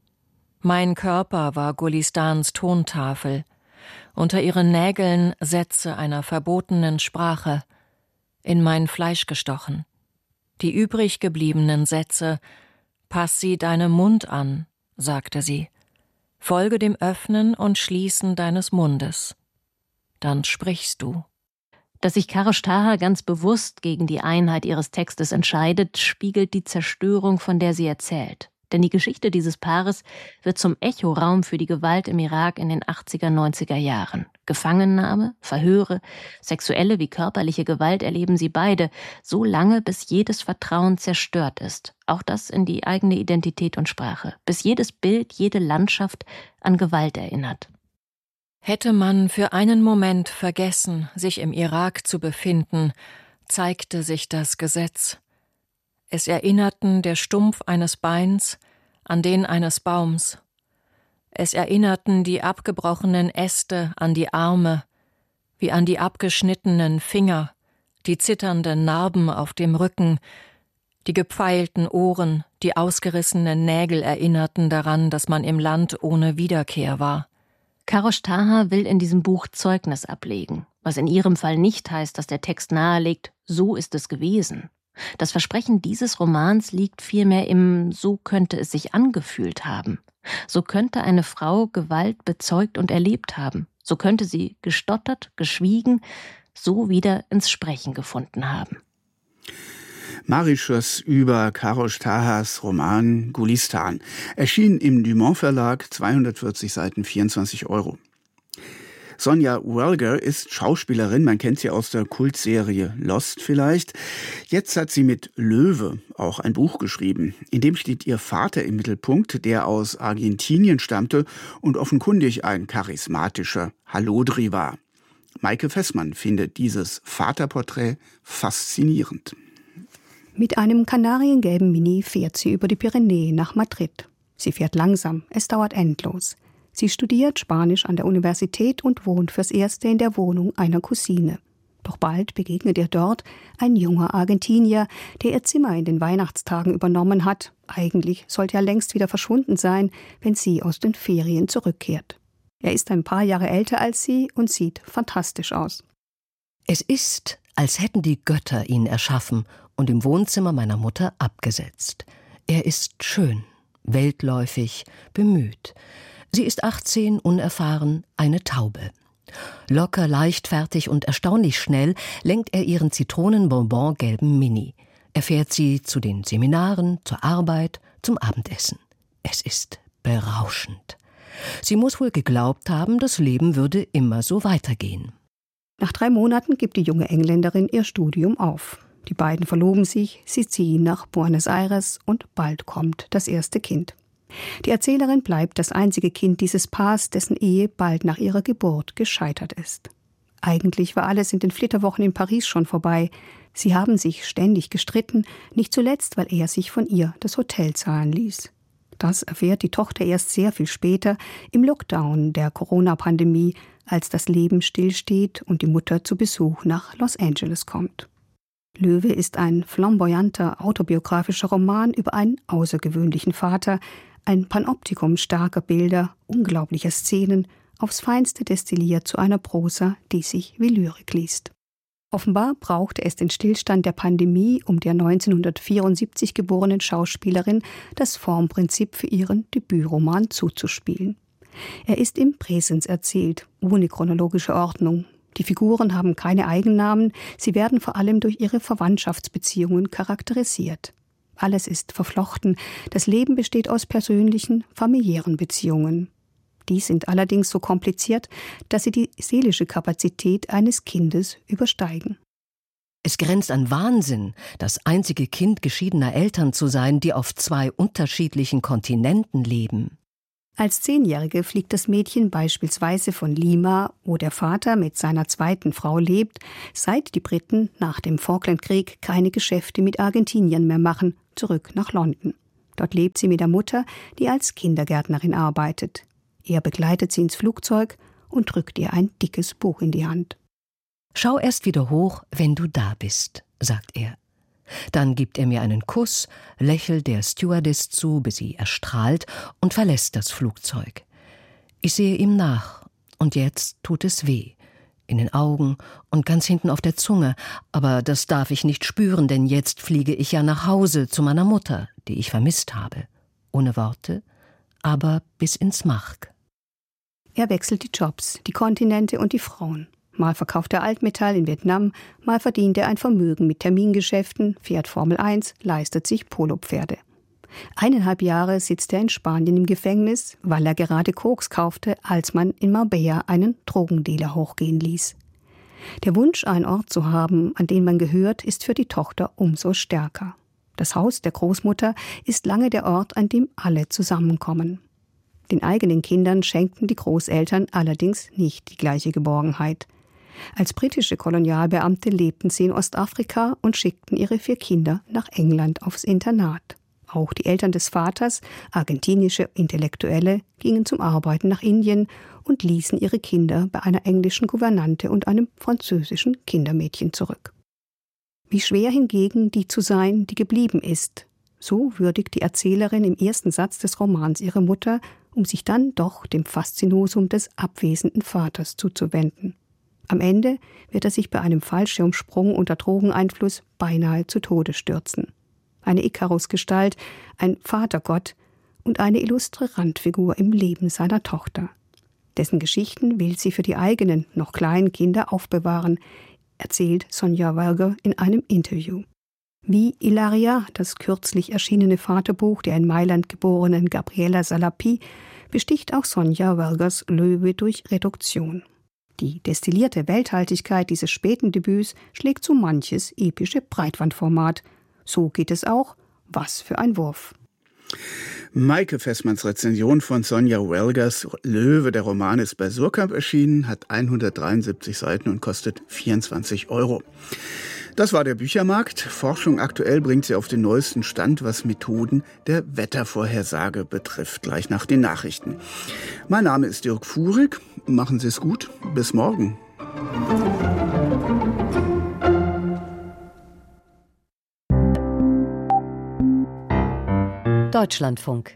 Mein Körper war Gulistans Tontafel, unter ihren Nägeln Sätze einer verbotenen Sprache, in mein Fleisch gestochen. Die übrig gebliebenen Sätze, »Pass sie deinem Mund an«, sagte sie, »folge dem Öffnen und Schließen deines Mundes. Dann sprichst du.« Dass sich Karosh Taha ganz bewusst gegen die Einheit ihres Textes entscheidet, spiegelt die Zerstörung, von der sie erzählt. Denn die Geschichte dieses Paares wird zum Echoraum für die Gewalt im Irak in den 80er, 90er Jahren. Gefangennahme, Verhöre, sexuelle wie körperliche Gewalt erleben sie beide, so lange, bis jedes Vertrauen zerstört ist. Auch das in die eigene Identität und Sprache. Bis jedes Bild, jede Landschaft an Gewalt erinnert. Hätte man für einen Moment vergessen, sich im Irak zu befinden, zeigte sich das Gesetz. Es erinnerten der Stumpf eines Beins an den eines Baums. Es erinnerten die abgebrochenen Äste an die Arme, wie an die abgeschnittenen Finger, die zitternden Narben auf dem Rücken, die gepfeilten Ohren, die ausgerissenen Nägel erinnerten daran, dass man im Land ohne Wiederkehr war. Karosh Taha will in diesem Buch Zeugnis ablegen, was in ihrem Fall nicht heißt, dass der Text nahelegt, so ist es gewesen. Das Versprechen dieses Romans liegt vielmehr im »so könnte es sich angefühlt haben«. So könnte eine Frau Gewalt bezeugt und erlebt haben. So könnte sie gestottert, geschwiegen, so wieder ins Sprechen gefunden haben. Mauritius über Karosh Tahas Roman Gulistan. Erschien im Dumont Verlag, 240 Seiten, 24 €. Sonja Welger ist Schauspielerin, man kennt sie aus der Kultserie Lost vielleicht. Jetzt hat sie mit Löwe auch ein Buch geschrieben. In dem steht ihr Vater im Mittelpunkt, der aus Argentinien stammte und offenkundig ein charismatischer Hallodri war. Maike Fessmann findet dieses Vaterporträt faszinierend. Mit einem kanariengelben Mini fährt sie über die Pyrenäen nach Madrid. Sie fährt langsam, es dauert endlos. Sie studiert Spanisch an der Universität und wohnt fürs Erste in der Wohnung einer Cousine. Doch bald begegnet ihr dort ein junger Argentinier, der ihr Zimmer in den Weihnachtstagen übernommen hat. Eigentlich sollte er längst wieder verschwunden sein, wenn sie aus den Ferien zurückkehrt. Er ist ein paar Jahre älter als sie und sieht fantastisch aus. Es ist, als hätten die Götter ihn erschaffen und im Wohnzimmer meiner Mutter abgesetzt. Er ist schön, weltläufig, bemüht. Sie ist 18, unerfahren, eine Taube. Locker, leichtfertig und erstaunlich schnell lenkt er ihren zitronenbonbon-gelben Mini. Er fährt sie zu den Seminaren, zur Arbeit, zum Abendessen. Es ist berauschend. Sie muss wohl geglaubt haben, das Leben würde immer so weitergehen. Nach 3 Monaten gibt die junge Engländerin ihr Studium auf. Die beiden verloben sich, sie ziehen nach Buenos Aires und bald kommt das erste Kind. Die Erzählerin bleibt das einzige Kind dieses Paars, dessen Ehe bald nach ihrer Geburt gescheitert ist. Eigentlich war alles in den Flitterwochen in Paris schon vorbei. Sie haben sich ständig gestritten, nicht zuletzt, weil er sich von ihr das Hotel zahlen ließ. Das erfährt die Tochter erst sehr viel später, im Lockdown der Corona-Pandemie, als das Leben stillsteht und die Mutter zu Besuch nach Los Angeles kommt. Löwe ist ein flamboyanter autobiografischer Roman über einen außergewöhnlichen Vater, ein Panoptikum starker Bilder, unglaublicher Szenen, aufs Feinste destilliert zu einer Prosa, die sich wie Lyrik liest. Offenbar brauchte es den Stillstand der Pandemie, um der 1974 geborenen Schauspielerin das Formprinzip für ihren Debütroman zuzuspielen. Er ist im Präsens erzählt, ohne chronologische Ordnung. Die Figuren haben keine Eigennamen, sie werden vor allem durch ihre Verwandtschaftsbeziehungen charakterisiert. Alles ist verflochten, das Leben besteht aus persönlichen, familiären Beziehungen. Die sind allerdings so kompliziert, dass sie die seelische Kapazität eines Kindes übersteigen. Es grenzt an Wahnsinn, das einzige Kind geschiedener Eltern zu sein, die auf 2 unterschiedlichen Kontinenten leben. Als 10-Jährige fliegt das Mädchen beispielsweise von Lima, wo der Vater mit seiner zweiten Frau lebt, seit die Briten nach dem Falklandkrieg keine Geschäfte mit Argentinien mehr machen, zurück nach London. Dort lebt sie mit der Mutter, die als Kindergärtnerin arbeitet. Er begleitet sie ins Flugzeug und drückt ihr ein dickes Buch in die Hand. »Schau erst wieder hoch, wenn du da bist«, sagt er. Dann gibt er mir einen Kuss, lächelt der Stewardess zu, bis sie erstrahlt und verlässt das Flugzeug. Ich sehe ihm nach und jetzt tut es weh. In den Augen und ganz hinten auf der Zunge. Aber das darf ich nicht spüren, denn jetzt fliege ich ja nach Hause zu meiner Mutter, die ich vermisst habe. Ohne Worte, aber bis ins Mark. Er wechselt die Jobs, die Kontinente und die Frauen. Mal verkauft er Altmetall in Vietnam, mal verdient er ein Vermögen mit Termingeschäften, fährt Formel 1, leistet sich Polopferde. 1,5 Jahre sitzt er in Spanien im Gefängnis, weil er gerade Koks kaufte, als man in Marbella einen Drogendealer hochgehen ließ. Der Wunsch, einen Ort zu haben, an den man gehört, ist für die Tochter umso stärker. Das Haus der Großmutter ist lange der Ort, an dem alle zusammenkommen. Den eigenen Kindern schenkten die Großeltern allerdings nicht die gleiche Geborgenheit. Als britische Kolonialbeamte lebten sie in Ostafrika und schickten ihre 4 Kinder nach England aufs Internat. Auch die Eltern des Vaters, argentinische Intellektuelle, gingen zum Arbeiten nach Indien und ließen ihre Kinder bei einer englischen Gouvernante und einem französischen Kindermädchen zurück. Wie schwer hingegen die zu sein, die geblieben ist. So würdigt die Erzählerin im ersten Satz des Romans ihre Mutter, um sich dann doch dem Faszinosum des abwesenden Vaters zuzuwenden. Am Ende wird er sich bei einem Fallschirmsprung unter Drogeneinfluss beinahe zu Tode stürzen. Eine Ikarus-Gestalt, ein Vatergott und eine illustre Randfigur im Leben seiner Tochter. Dessen Geschichten will sie für die eigenen, noch kleinen Kinder aufbewahren, erzählt Sonja Welger in einem Interview. Wie Ilaria, das kürzlich erschienene Vaterbuch der in Mailand geborenen Gabriella Salapi, besticht auch Sonja Welgers Löwe durch Reduktion. Die destillierte Welthaltigkeit dieses späten Debüts schlägt so manches epische Breitbandformat. So geht es auch. Was für ein Wurf. Maike Fessmanns Rezension von Sonja Welgers Löwe, der Roman ist bei Surkamp erschienen, hat 173 Seiten und kostet 24 €. Das war der Büchermarkt. Forschung aktuell bringt sie auf den neuesten Stand, was Methoden der Wettervorhersage betrifft. Gleich nach den Nachrichten. Mein Name ist Dirk Fuhrig. Machen Sie es gut. Bis morgen. Deutschlandfunk.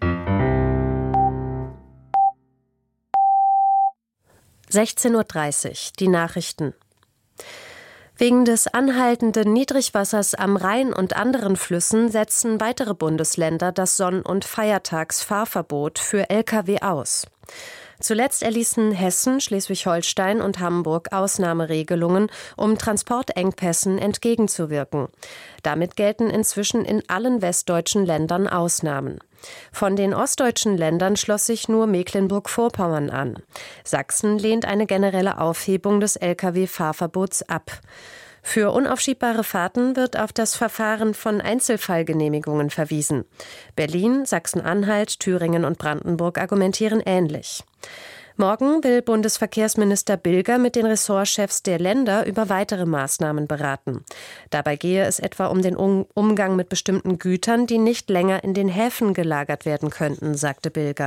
16:30 Uhr, die Nachrichten. Wegen des anhaltenden Niedrigwassers am Rhein und anderen Flüssen setzen weitere Bundesländer das Sonn- und Feiertagsfahrverbot für Lkw aus. Zuletzt erließen Hessen, Schleswig-Holstein und Hamburg Ausnahmeregelungen, um Transportengpässen entgegenzuwirken. Damit gelten inzwischen in allen westdeutschen Ländern Ausnahmen. Von den ostdeutschen Ländern schloss sich nur Mecklenburg-Vorpommern an. Sachsen lehnt eine generelle Aufhebung des Lkw-Fahrverbots ab. Für unaufschiebbare Fahrten wird auf das Verfahren von Einzelfallgenehmigungen verwiesen. Berlin, Sachsen-Anhalt, Thüringen und Brandenburg argumentieren ähnlich. Morgen will Bundesverkehrsminister Bilger mit den Ressortchefs der Länder über weitere Maßnahmen beraten. Dabei gehe es etwa um den Umgang mit bestimmten Gütern, die nicht länger in den Häfen gelagert werden könnten, sagte Bilger.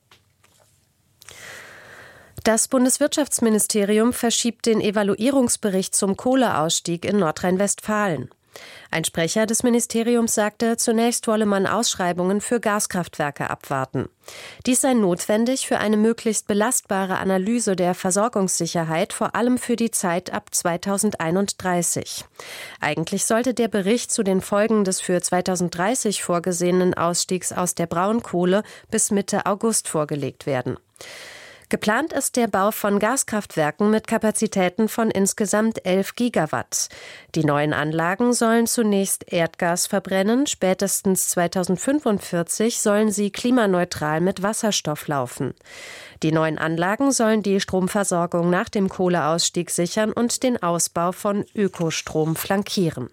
Das Bundeswirtschaftsministerium verschiebt den Evaluierungsbericht zum Kohleausstieg in Nordrhein-Westfalen. Ein Sprecher des Ministeriums sagte, zunächst wolle man Ausschreibungen für Gaskraftwerke abwarten. Dies sei notwendig für eine möglichst belastbare Analyse der Versorgungssicherheit, vor allem für die Zeit ab 2031. Eigentlich sollte der Bericht zu den Folgen des für 2030 vorgesehenen Ausstiegs aus der Braunkohle bis Mitte August vorgelegt werden. Geplant ist der Bau von Gaskraftwerken mit Kapazitäten von insgesamt 11 Gigawatt. Die neuen Anlagen sollen zunächst Erdgas verbrennen, spätestens 2045 sollen sie klimaneutral mit Wasserstoff laufen. Die neuen Anlagen sollen die Stromversorgung nach dem Kohleausstieg sichern und den Ausbau von Ökostrom flankieren.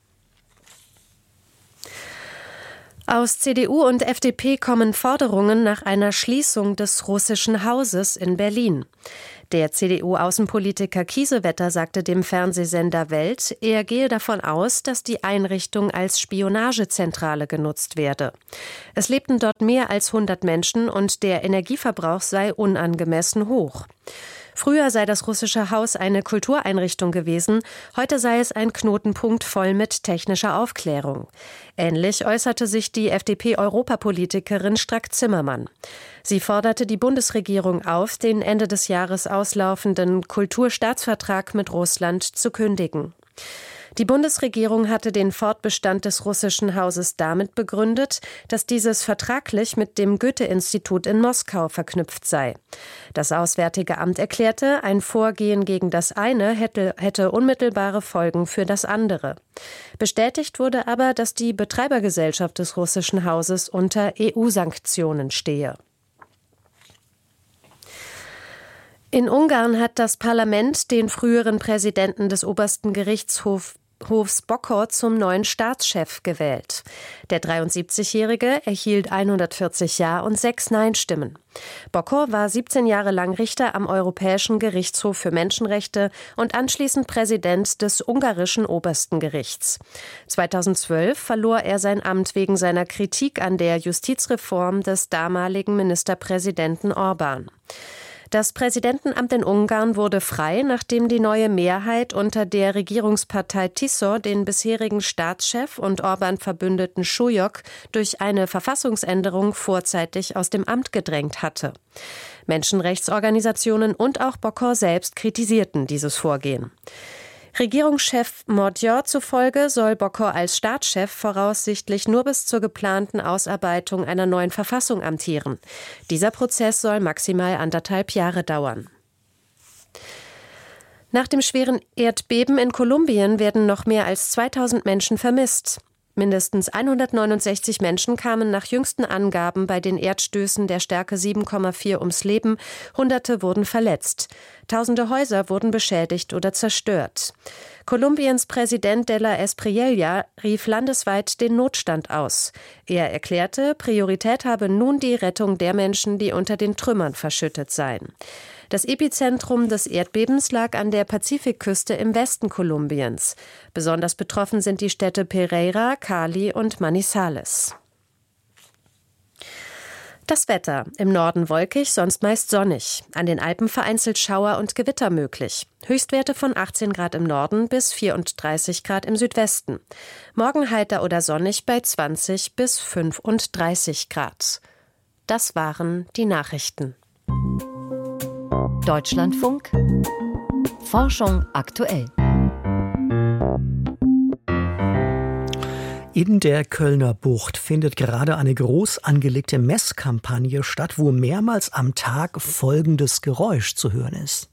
Aus CDU und FDP kommen Forderungen nach einer Schließung des Russischen Hauses in Berlin. Der CDU-Außenpolitiker Kiesewetter sagte dem Fernsehsender Welt, er gehe davon aus, dass die Einrichtung als Spionagezentrale genutzt werde. Es lebten dort mehr als 100 Menschen und der Energieverbrauch sei unangemessen hoch. Früher sei das Russische Haus eine Kultureinrichtung gewesen, heute sei es ein Knotenpunkt voll mit technischer Aufklärung. Ähnlich äußerte sich die FDP-Europapolitikerin Strack-Zimmermann. Sie forderte die Bundesregierung auf, den Ende des Jahres auslaufenden Kulturstaatsvertrag mit Russland zu kündigen. Die Bundesregierung hatte den Fortbestand des Russischen Hauses damit begründet, dass dieses vertraglich mit dem Goethe-Institut in Moskau verknüpft sei. Das Auswärtige Amt erklärte, ein Vorgehen gegen das eine hätte unmittelbare Folgen für das andere. Bestätigt wurde aber, dass die Betreibergesellschaft des Russischen Hauses unter EU-Sanktionen stehe. In Ungarn hat das Parlament den früheren Präsidenten des obersten Gerichtshofs Bokor zum neuen Staatschef gewählt. Der 73-Jährige erhielt 140 Ja- und 6 Nein-Stimmen. Bokor war 17 Jahre lang Richter am Europäischen Gerichtshof für Menschenrechte und anschließend Präsident des ungarischen obersten Gerichts. 2012 verlor er sein Amt wegen seiner Kritik an der Justizreform des damaligen Ministerpräsidenten Orbán. Das Präsidentenamt in Ungarn wurde frei, nachdem die neue Mehrheit unter der Regierungspartei Tisza den bisherigen Staatschef und Orbán-Verbündeten Súlyog durch eine Verfassungsänderung vorzeitig aus dem Amt gedrängt hatte. Menschenrechtsorganisationen und auch Bokor selbst kritisierten dieses Vorgehen. Regierungschef Magyar zufolge soll Bokor als Staatschef voraussichtlich nur bis zur geplanten Ausarbeitung einer neuen Verfassung amtieren. Dieser Prozess soll maximal 1,5 Jahre dauern. Nach dem schweren Erdbeben in Kolumbien werden noch mehr als 2000 Menschen vermisst. Mindestens 169 Menschen kamen nach jüngsten Angaben bei den Erdstößen der Stärke 7,4 ums Leben, Hunderte wurden verletzt. Tausende Häuser wurden beschädigt oder zerstört. Kolumbiens Präsident de la Espriella rief landesweit den Notstand aus. Er erklärte, Priorität habe nun die Rettung der Menschen, die unter den Trümmern verschüttet seien. Das Epizentrum des Erdbebens lag an der Pazifikküste im Westen Kolumbiens. Besonders betroffen sind die Städte Pereira, Cali und Manizales. Das Wetter. Im Norden wolkig, sonst meist sonnig. An den Alpen vereinzelt Schauer und Gewitter möglich. Höchstwerte von 18 Grad im Norden bis 34 Grad im Südwesten. Morgen heiter oder sonnig bei 20 bis 35 Grad. Das waren die Nachrichten. Deutschlandfunk. Forschung aktuell. In der Kölner Bucht findet gerade eine groß angelegte Messkampagne statt, wo mehrmals am Tag folgendes Geräusch zu hören ist.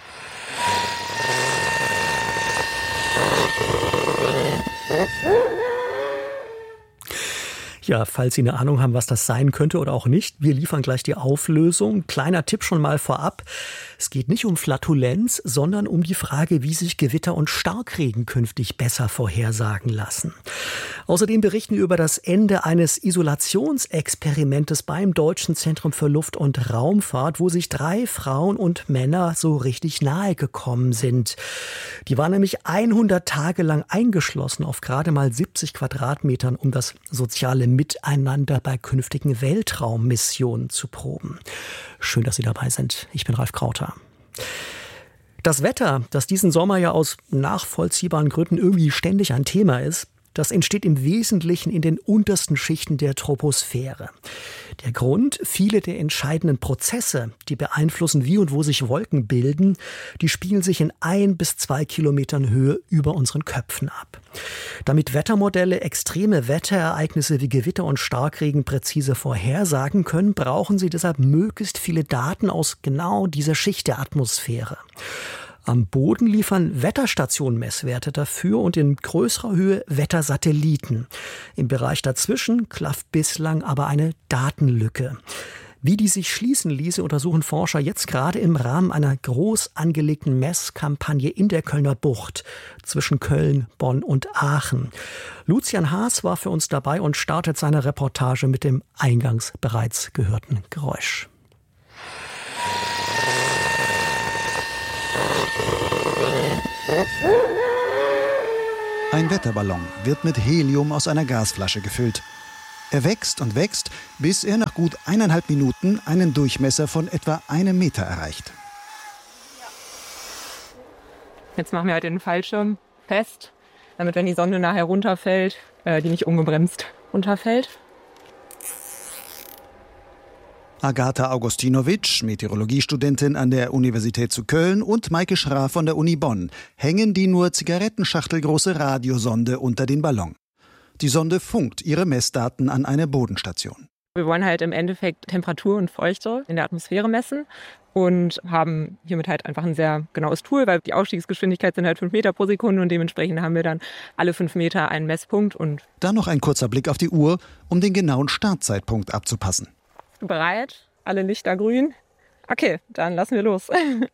Ja, falls Sie eine Ahnung haben, was das sein könnte oder auch nicht, wir liefern gleich die Auflösung. Kleiner Tipp schon mal vorab. Es geht nicht um Flatulenz, sondern um die Frage, wie sich Gewitter und Starkregen künftig besser vorhersagen lassen. Außerdem berichten wir über das Ende eines Isolationsexperimentes beim Deutschen Zentrum für Luft- und Raumfahrt, wo sich 3 Frauen und Männer so richtig nahe gekommen sind. Die waren nämlich 100 Tage lang eingeschlossen auf gerade mal 70 Quadratmetern, um das soziale Miteinander bei künftigen Weltraummissionen zu proben. Schön, dass Sie dabei sind. Ich bin Ralf Krauter. Das Wetter, das diesen Sommer ja aus nachvollziehbaren Gründen irgendwie ständig ein Thema ist, das entsteht im Wesentlichen in den untersten Schichten der Troposphäre. Der Grund: viele der entscheidenden Prozesse, die beeinflussen, wie und wo sich Wolken bilden, die spielen sich in 1 bis 2 Kilometern Höhe über unseren Köpfen ab. Damit Wettermodelle extreme Wetterereignisse wie Gewitter und Starkregen präzise vorhersagen können, brauchen sie deshalb möglichst viele Daten aus genau dieser Schicht der Atmosphäre. Am Boden liefern Wetterstationen Messwerte dafür und in größerer Höhe Wettersatelliten. Im Bereich dazwischen klafft bislang aber eine Datenlücke. Wie die sich schließen ließe, untersuchen Forscher jetzt gerade im Rahmen einer groß angelegten Messkampagne in der Kölner Bucht zwischen Köln, Bonn und Aachen. Lucian Haas war für uns dabei und startet seine Reportage mit dem eingangs bereits gehörten Geräusch. Ein Wetterballon wird mit Helium aus einer Gasflasche gefüllt. Er wächst und wächst, bis er nach gut 1,5 Minuten einen Durchmesser von etwa 1 Meter erreicht. Jetzt machen wir halt den Fallschirm fest, damit, wenn die Sonde nachher runterfällt, die nicht ungebremst runterfällt. Agata Augustinovic, Meteorologiestudentin an der Universität zu Köln, und Maike Schra von der Uni Bonn hängen die nur zigarettenschachtelgroße Radiosonde unter den Ballon. Die Sonde funkt ihre Messdaten an eine Bodenstation. Wir wollen halt im Endeffekt Temperatur und Feuchte in der Atmosphäre messen und haben hiermit halt einfach ein sehr genaues Tool, weil die Ausstiegsgeschwindigkeit sind halt 5 Meter pro Sekunde und dementsprechend haben wir dann alle 5 Meter einen Messpunkt. Und dann noch ein kurzer Blick auf die Uhr, um den genauen Startzeitpunkt abzupassen. Bereit? Alle Lichter grün? Okay, dann lassen wir los.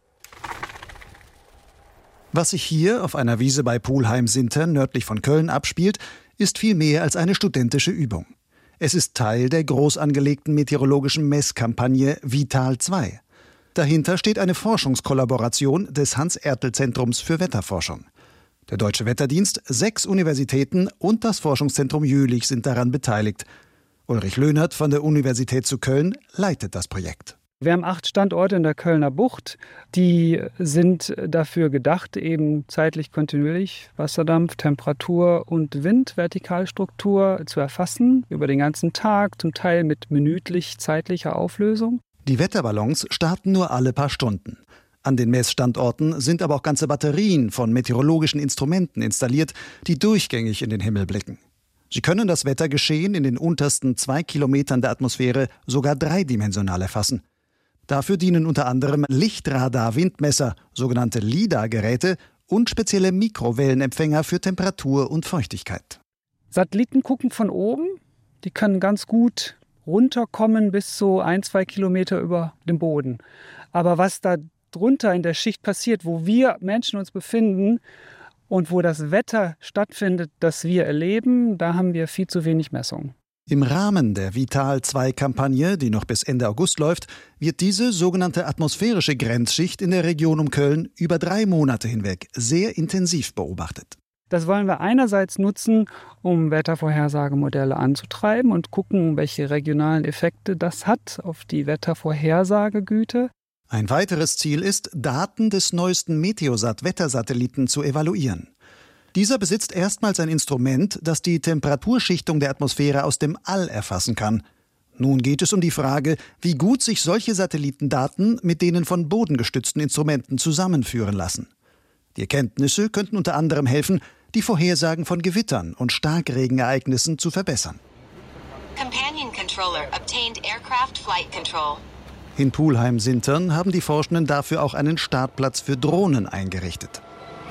Was sich hier auf einer Wiese bei Pulheim-Sintern nördlich von Köln abspielt, ist viel mehr als eine studentische Übung. Es ist Teil der groß angelegten meteorologischen Messkampagne Vital 2. Dahinter steht eine Forschungskollaboration des Hans-Ertl-Zentrums für Wetterforschung. Der Deutsche Wetterdienst, 6 Universitäten und das Forschungszentrum Jülich sind daran beteiligt. Ulrich Löhnert von der Universität zu Köln leitet das Projekt. Wir haben 8 Standorte in der Kölner Bucht. Die sind dafür gedacht, eben zeitlich kontinuierlich Wasserdampf, Temperatur und Wind, Vertikalstruktur zu erfassen, über den ganzen Tag, zum Teil mit minütlich zeitlicher Auflösung. Die Wetterballons starten nur alle paar Stunden. An den Messstandorten sind aber auch ganze Batterien von meteorologischen Instrumenten installiert, die durchgängig in den Himmel blicken. Sie können das Wettergeschehen in den untersten 2 Kilometern der Atmosphäre sogar dreidimensional erfassen. Dafür dienen unter anderem Lichtradar-Windmesser, sogenannte LIDAR-Geräte und spezielle Mikrowellenempfänger für Temperatur und Feuchtigkeit. Satelliten gucken von oben, die können ganz gut runterkommen bis so 1-2 Kilometer über dem Boden. Aber was da drunter in der Schicht passiert, wo wir Menschen uns befinden, und wo das Wetter stattfindet, das wir erleben, da haben wir viel zu wenig Messungen. Im Rahmen der Vital-2-Kampagne, die noch bis Ende August läuft, wird diese sogenannte atmosphärische Grenzschicht in der Region um Köln über 3 Monate hinweg sehr intensiv beobachtet. Das wollen wir einerseits nutzen, um Wettervorhersagemodelle anzutreiben und gucken, welche regionalen Effekte das hat auf die Wettervorhersagegüte. Ein weiteres Ziel ist, Daten des neuesten Meteosat-Wettersatelliten zu evaluieren. Dieser besitzt erstmals ein Instrument, das die Temperaturschichtung der Atmosphäre aus dem All erfassen kann. Nun geht es um die Frage, wie gut sich solche Satellitendaten mit denen von bodengestützten Instrumenten zusammenführen lassen. Die Erkenntnisse könnten unter anderem helfen, die Vorhersagen von Gewittern und Starkregenereignissen zu verbessern. Companion Controller obtained Aircraft Flight Control. In Pulheim-Sintern haben die Forschenden dafür auch einen Startplatz für Drohnen eingerichtet.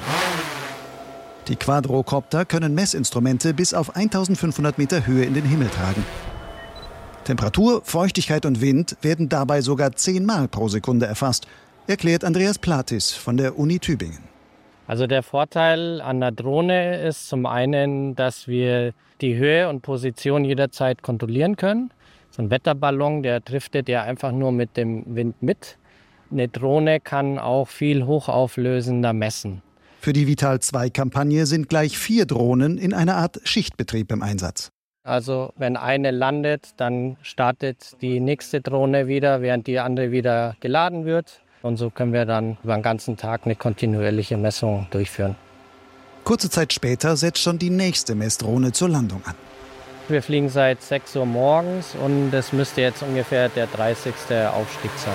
Die Quadrocopter können Messinstrumente bis auf 1500 Meter Höhe in den Himmel tragen. Temperatur, Feuchtigkeit und Wind werden dabei sogar 10 Mal pro Sekunde erfasst, erklärt Andreas Platis von der Uni Tübingen. Also der Vorteil an der Drohne ist zum einen, dass wir die Höhe und Position jederzeit kontrollieren können. So ein Wetterballon, der driftet ja einfach nur mit dem Wind mit. Eine Drohne kann auch viel hochauflösender messen. Für die Vital-2-Kampagne sind gleich 4 Drohnen in einer Art Schichtbetrieb im Einsatz. Also wenn eine landet, dann startet die nächste Drohne wieder, während die andere wieder geladen wird. Und so können wir dann über den ganzen Tag eine kontinuierliche Messung durchführen. Kurze Zeit später setzt schon die nächste Messdrohne zur Landung an. Wir fliegen seit 6 Uhr morgens und es müsste jetzt ungefähr der 30. Aufstieg sein.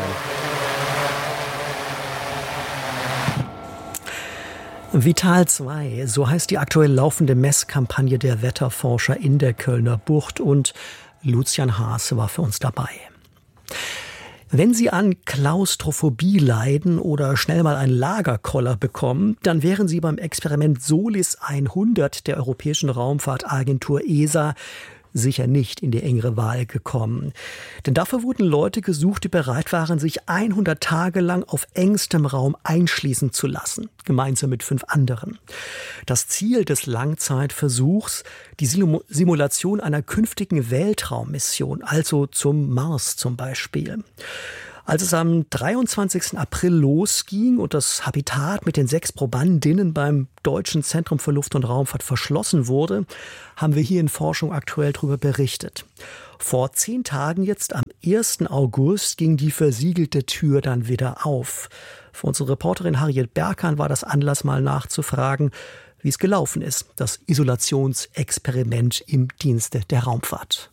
Vital 2, so heißt die aktuell laufende Messkampagne der Wetterforscher in der Kölner Bucht, und Lucian Haas war für uns dabei. Wenn Sie an Klaustrophobie leiden oder schnell mal einen Lagerkoller bekommen, dann wären Sie beim Experiment Solis 100 der Europäischen Raumfahrtagentur ESA sicher nicht in die engere Wahl gekommen. Denn dafür wurden Leute gesucht, die bereit waren, sich 100 Tage lang auf engstem Raum einschließen zu lassen, gemeinsam mit 5 anderen. Das Ziel des Langzeitversuchs, die Simulation einer künftigen Weltraummission, also zum Mars zum Beispiel. Als es am 23. April losging und das Habitat mit den 6 Probandinnen beim Deutschen Zentrum für Luft- und Raumfahrt verschlossen wurde, haben wir hier in Forschung aktuell darüber berichtet. Vor 10 Tagen jetzt, am 1. August, ging die versiegelte Tür dann wieder auf. Für unsere Reporterin Harriet Berkan war das Anlass, mal nachzufragen, wie es gelaufen ist, das Isolationsexperiment im Dienste der Raumfahrt.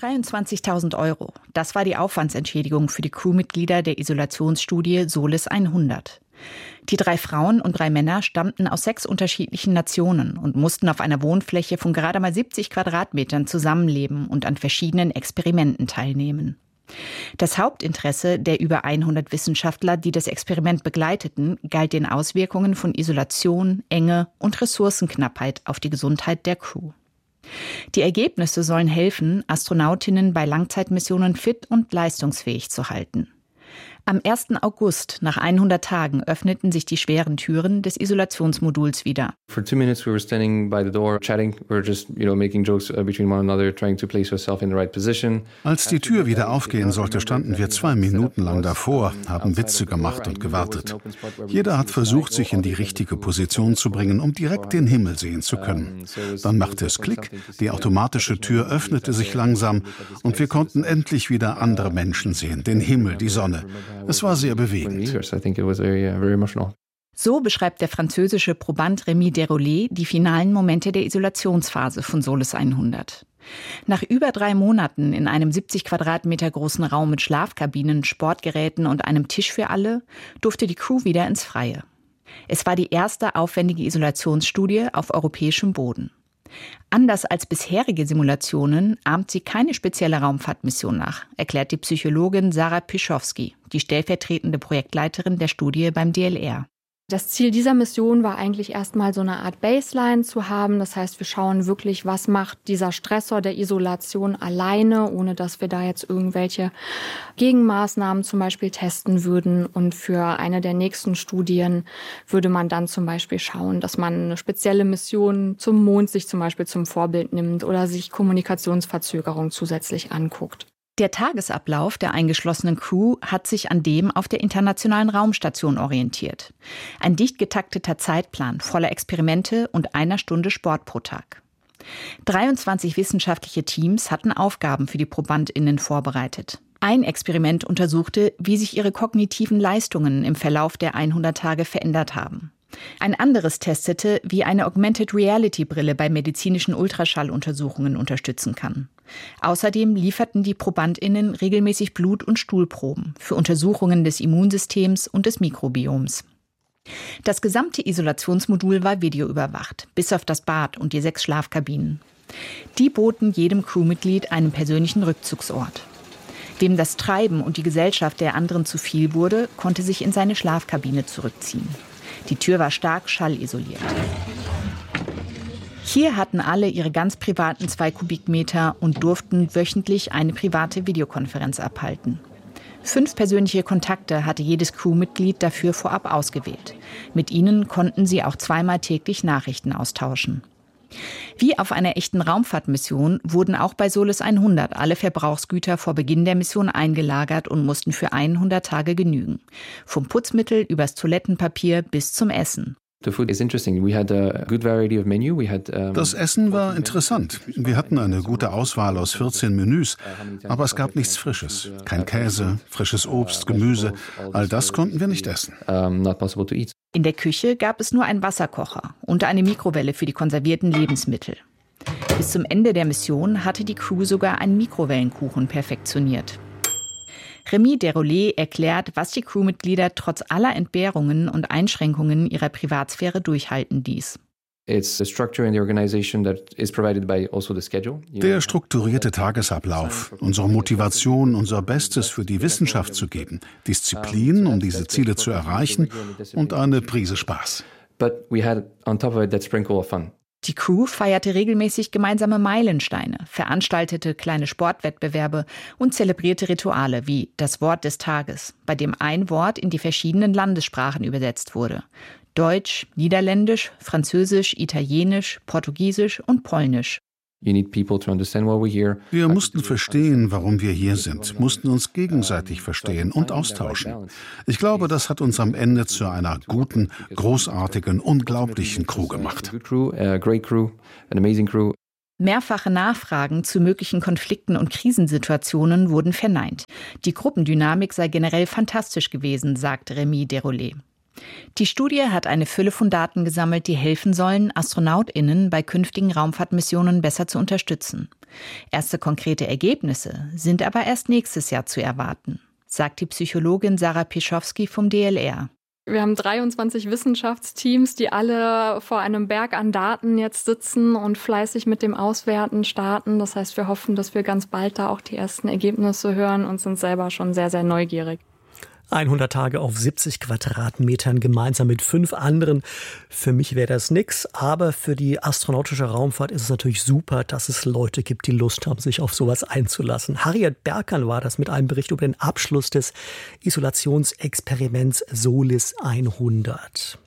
23.000 €. Das war die Aufwandsentschädigung für die Crewmitglieder der Isolationsstudie Solis 100. Die 3 Frauen und 3 Männer stammten aus 6 unterschiedlichen Nationen und mussten auf einer Wohnfläche von gerade mal 70 Quadratmetern zusammenleben und an verschiedenen Experimenten teilnehmen. Das Hauptinteresse der über 100 Wissenschaftler, die das Experiment begleiteten, galt den Auswirkungen von Isolation, Enge und Ressourcenknappheit auf die Gesundheit der Crew. Die Ergebnisse sollen helfen, Astronautinnen bei Langzeitmissionen fit und leistungsfähig zu halten. Am 1. August, nach 100 Tagen, öffneten sich die schweren Türen des Isolationsmoduls wieder. For 2 minutes we were standing by the door chatting. We were just, making jokes between one another, trying to place ourselves in the right position. Als die Tür wieder aufgehen sollte, standen wir 2 Minuten lang davor, haben Witze gemacht und gewartet. Jeder hat versucht, sich in die richtige Position zu bringen, um direkt den Himmel sehen zu können. Dann machte es Klick, die automatische Tür öffnete sich langsam und wir konnten endlich wieder andere Menschen sehen, den Himmel, die Sonne. Es war sehr bewegend. So beschreibt der französische Proband Rémi Desrolets die finalen Momente der Isolationsphase von Solis 100. Nach über 3 Monaten in einem 70 Quadratmeter großen Raum mit Schlafkabinen, Sportgeräten und einem Tisch für alle, durfte die Crew wieder ins Freie. Es war die erste aufwendige Isolationsstudie auf europäischem Boden. Anders als bisherige Simulationen ahmt sie keine spezielle Raumfahrtmission nach, erklärt die Psychologin Sarah Pischowski, die stellvertretende Projektleiterin der Studie beim DLR. Das Ziel dieser Mission war eigentlich erstmal so eine Art Baseline zu haben. Das heißt, wir schauen wirklich, was macht dieser Stressor der Isolation alleine, ohne dass wir da jetzt irgendwelche Gegenmaßnahmen zum Beispiel testen würden. Und für eine der nächsten Studien würde man dann zum Beispiel schauen, dass man eine spezielle Mission zum Mond sich zum Beispiel zum Vorbild nimmt oder sich Kommunikationsverzögerung zusätzlich anguckt. Der Tagesablauf der eingeschlossenen Crew hat sich an dem auf der Internationalen Raumstation orientiert. Ein dicht getakteter Zeitplan voller Experimente und 1 Stunde Sport pro Tag. 23 wissenschaftliche Teams hatten Aufgaben für die ProbandInnen vorbereitet. Ein Experiment untersuchte, wie sich ihre kognitiven Leistungen im Verlauf der 100 Tage verändert haben. Ein anderes testete, wie eine Augmented-Reality-Brille bei medizinischen Ultraschalluntersuchungen unterstützen kann. Außerdem lieferten die ProbandInnen regelmäßig Blut- und Stuhlproben für Untersuchungen des Immunsystems und des Mikrobioms. Das gesamte Isolationsmodul war videoüberwacht, bis auf das Bad und die 6 Schlafkabinen. Die boten jedem Crewmitglied einen persönlichen Rückzugsort. Wem das Treiben und die Gesellschaft der anderen zu viel wurde, konnte sich in seine Schlafkabine zurückziehen. Die Tür war stark schallisoliert. Hier hatten alle ihre ganz privaten 2 Kubikmeter und durften wöchentlich eine private Videokonferenz abhalten. 5 persönliche Kontakte hatte jedes Crewmitglied dafür vorab ausgewählt. Mit ihnen konnten sie auch 2-mal täglich Nachrichten austauschen. Wie auf einer echten Raumfahrtmission wurden auch bei Solis 100 alle Verbrauchsgüter vor Beginn der Mission eingelagert und mussten für 100 Tage genügen. Vom Putzmittel übers Toilettenpapier bis zum Essen. Das Essen war interessant. Wir hatten eine gute Auswahl aus 14 Menüs, aber es gab nichts Frisches. Kein Käse, frisches Obst, Gemüse. All das konnten wir nicht essen. In der Küche gab es nur einen Wasserkocher und eine Mikrowelle für die konservierten Lebensmittel. Bis zum Ende der Mission hatte die Crew sogar einen Mikrowellenkuchen perfektioniert. Rémi Desrolets erklärt, was die Crewmitglieder trotz aller Entbehrungen und Einschränkungen ihrer Privatsphäre durchhalten ließ. Der strukturierte Tagesablauf, unsere Motivation, unser Bestes für die Wissenschaft zu geben, Disziplin, um diese Ziele zu erreichen und eine Prise Spaß. Die Crew feierte regelmäßig gemeinsame Meilensteine, veranstaltete kleine Sportwettbewerbe und zelebrierte Rituale wie das Wort des Tages, bei dem ein Wort in die verschiedenen Landessprachen übersetzt wurde. Deutsch, Niederländisch, Französisch, Italienisch, Portugiesisch und Polnisch. Wir mussten verstehen, warum wir hier sind, mussten uns gegenseitig verstehen und austauschen. Ich glaube, das hat uns am Ende zu einer guten, großartigen, unglaublichen Crew gemacht. Mehrfache Nachfragen zu möglichen Konflikten und Krisensituationen wurden verneint. Die Gruppendynamik sei generell fantastisch gewesen, sagt Rémi Desrolets. Die Studie hat eine Fülle von Daten gesammelt, die helfen sollen, AstronautInnen bei künftigen Raumfahrtmissionen besser zu unterstützen. Erste konkrete Ergebnisse sind aber erst nächstes Jahr zu erwarten, sagt die Psychologin Sarah Pischowski vom DLR. Wir haben 23 Wissenschaftsteams, die alle vor einem Berg an Daten jetzt sitzen und fleißig mit dem Auswerten starten. Das heißt, wir hoffen, dass wir ganz bald da auch die ersten Ergebnisse hören und sind selber schon sehr, sehr neugierig. 100 Tage auf 70 Quadratmetern gemeinsam mit 5 anderen. Für mich wäre das nix, aber für die astronautische Raumfahrt ist es natürlich super, dass es Leute gibt, die Lust haben, sich auf sowas einzulassen. Harriet Berkan war das mit einem Bericht über den Abschluss des Isolationsexperiments Solis 100.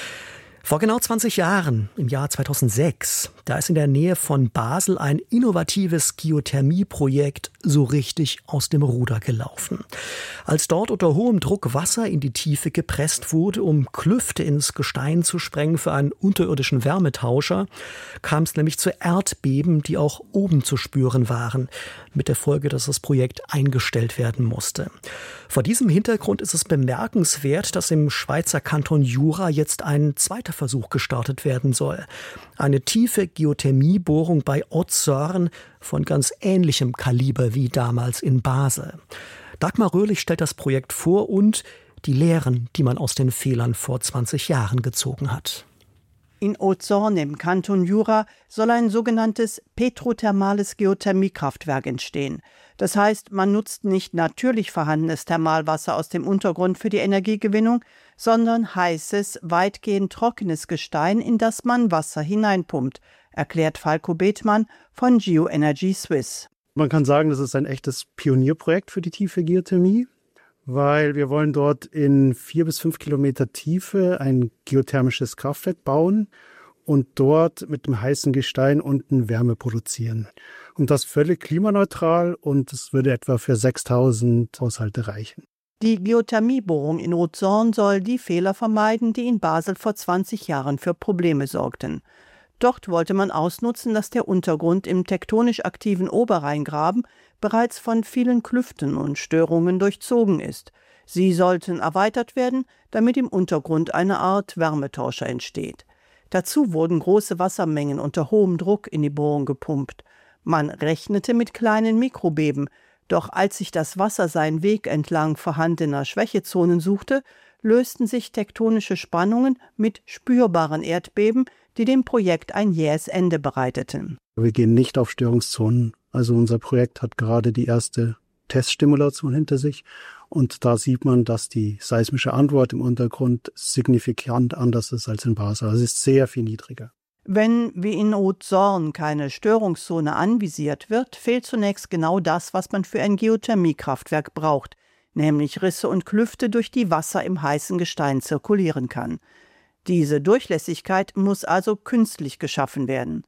Vor genau 20 Jahren, im Jahr 2006, da ist in der Nähe von Basel ein innovatives Geothermieprojekt so richtig aus dem Ruder gelaufen. Als dort unter hohem Druck Wasser in die Tiefe gepresst wurde, um Klüfte ins Gestein zu sprengen für einen unterirdischen Wärmetauscher, kam es nämlich zu Erdbeben, die auch oben zu spüren waren, mit der Folge, dass das Projekt eingestellt werden musste. Vor diesem Hintergrund ist es bemerkenswert, dass im Schweizer Kanton Jura jetzt ein zweiter Versuch gestartet werden soll. Eine tiefe Geothermiebohrung bei Otzorn von ganz ähnlichem Kaliber wie damals in Basel. Dagmar Röhrlich stellt das Projekt vor und die Lehren, die man aus den Fehlern vor 20 Jahren gezogen hat. In Otzorn im Kanton Jura soll ein sogenanntes petrothermales Geothermiekraftwerk entstehen. Das heißt, man nutzt nicht natürlich vorhandenes Thermalwasser aus dem Untergrund für die Energiegewinnung, sondern heißes, weitgehend trockenes Gestein, in das man Wasser hineinpumpt, erklärt Falko Bethmann von Geoenergy Suisse. Man kann sagen, das ist ein echtes Pionierprojekt für die tiefe Geothermie, weil wir wollen dort in 4 bis 5 Kilometer Tiefe ein geothermisches Kraftwerk bauen und dort mit dem heißen Gestein unten Wärme produzieren. Und das völlig klimaneutral und es würde etwa für 6.000 Haushalte reichen. Die Geothermiebohrung in Otzorn soll die Fehler vermeiden, die in Basel vor 20 Jahren für Probleme sorgten. Dort wollte man ausnutzen, dass der Untergrund im tektonisch aktiven Oberrheingraben bereits von vielen Klüften und Störungen durchzogen ist. Sie sollten erweitert werden, damit im Untergrund eine Art Wärmetauscher entsteht. Dazu wurden große Wassermengen unter hohem Druck in die Bohrung gepumpt. Man rechnete mit kleinen Mikrobeben, doch als sich das Wasser seinen Weg entlang vorhandener Schwächezonen suchte, lösten sich tektonische Spannungen mit spürbaren Erdbeben, die dem Projekt ein jähes Ende bereiteten. Wir gehen nicht auf Störungszonen. Also unser Projekt hat gerade die erste Teststimulation hinter sich und da sieht man, dass die seismische Antwort im Untergrund signifikant anders ist als in Basel. Also es ist sehr viel niedriger. Wenn wie in Otzorn keine Störungszone anvisiert wird, fehlt zunächst genau das, was man für ein Geothermiekraftwerk braucht, nämlich Risse und Klüfte, durch die Wasser im heißen Gestein zirkulieren kann. Diese Durchlässigkeit muss also künstlich geschaffen werden.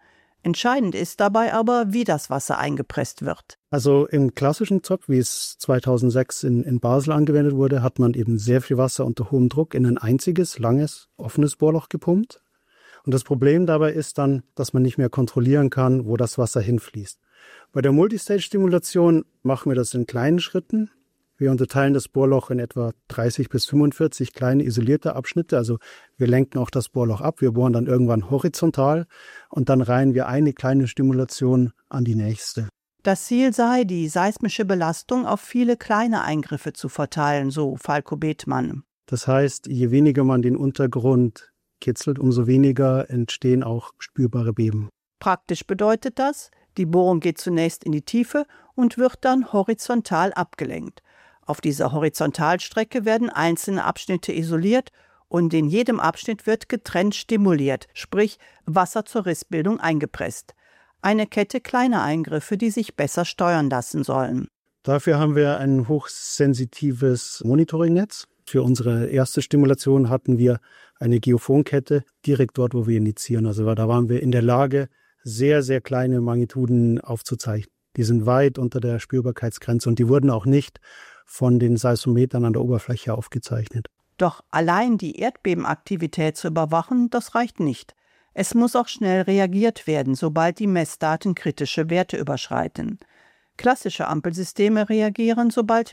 Entscheidend ist dabei aber, wie das Wasser eingepresst wird. Also im klassischen Zopf, wie es 2006 in Basel angewendet wurde, hat man eben sehr viel Wasser unter hohem Druck in ein einziges, langes, offenes Bohrloch gepumpt. Und das Problem dabei ist dann, dass man nicht mehr kontrollieren kann, wo das Wasser hinfließt. Bei der Multistage-Stimulation machen wir das in kleinen Schritten. Wir unterteilen das Bohrloch in etwa 30 bis 45 kleine isolierte Abschnitte. Also wir lenken auch das Bohrloch ab. Wir bohren dann irgendwann horizontal und dann reihen wir eine kleine Stimulation an die nächste. Das Ziel sei, die seismische Belastung auf viele kleine Eingriffe zu verteilen, so Falko Bethmann. Das heißt, je weniger man den Untergrund kitzelt, umso weniger entstehen auch spürbare Beben. Praktisch bedeutet das, die Bohrung geht zunächst in die Tiefe und wird dann horizontal abgelenkt. Auf dieser Horizontalstrecke werden einzelne Abschnitte isoliert und in jedem Abschnitt wird getrennt stimuliert, sprich Wasser zur Rissbildung eingepresst. Eine Kette kleiner Eingriffe, die sich besser steuern lassen sollen. Dafür haben wir ein hochsensitives Monitoringnetz. Für unsere erste Stimulation hatten wir eine Geophonkette direkt dort, wo wir injizieren. Also da waren wir in der Lage, sehr, sehr kleine Magnituden aufzuzeichnen. Die sind weit unter der Spürbarkeitsgrenze und die wurden auch nicht von den Seismometern an der Oberfläche aufgezeichnet. Doch allein die Erdbebenaktivität zu überwachen, das reicht nicht. Es muss auch schnell reagiert werden, sobald die Messdaten kritische Werte überschreiten. Klassische Ampelsysteme reagieren, sobald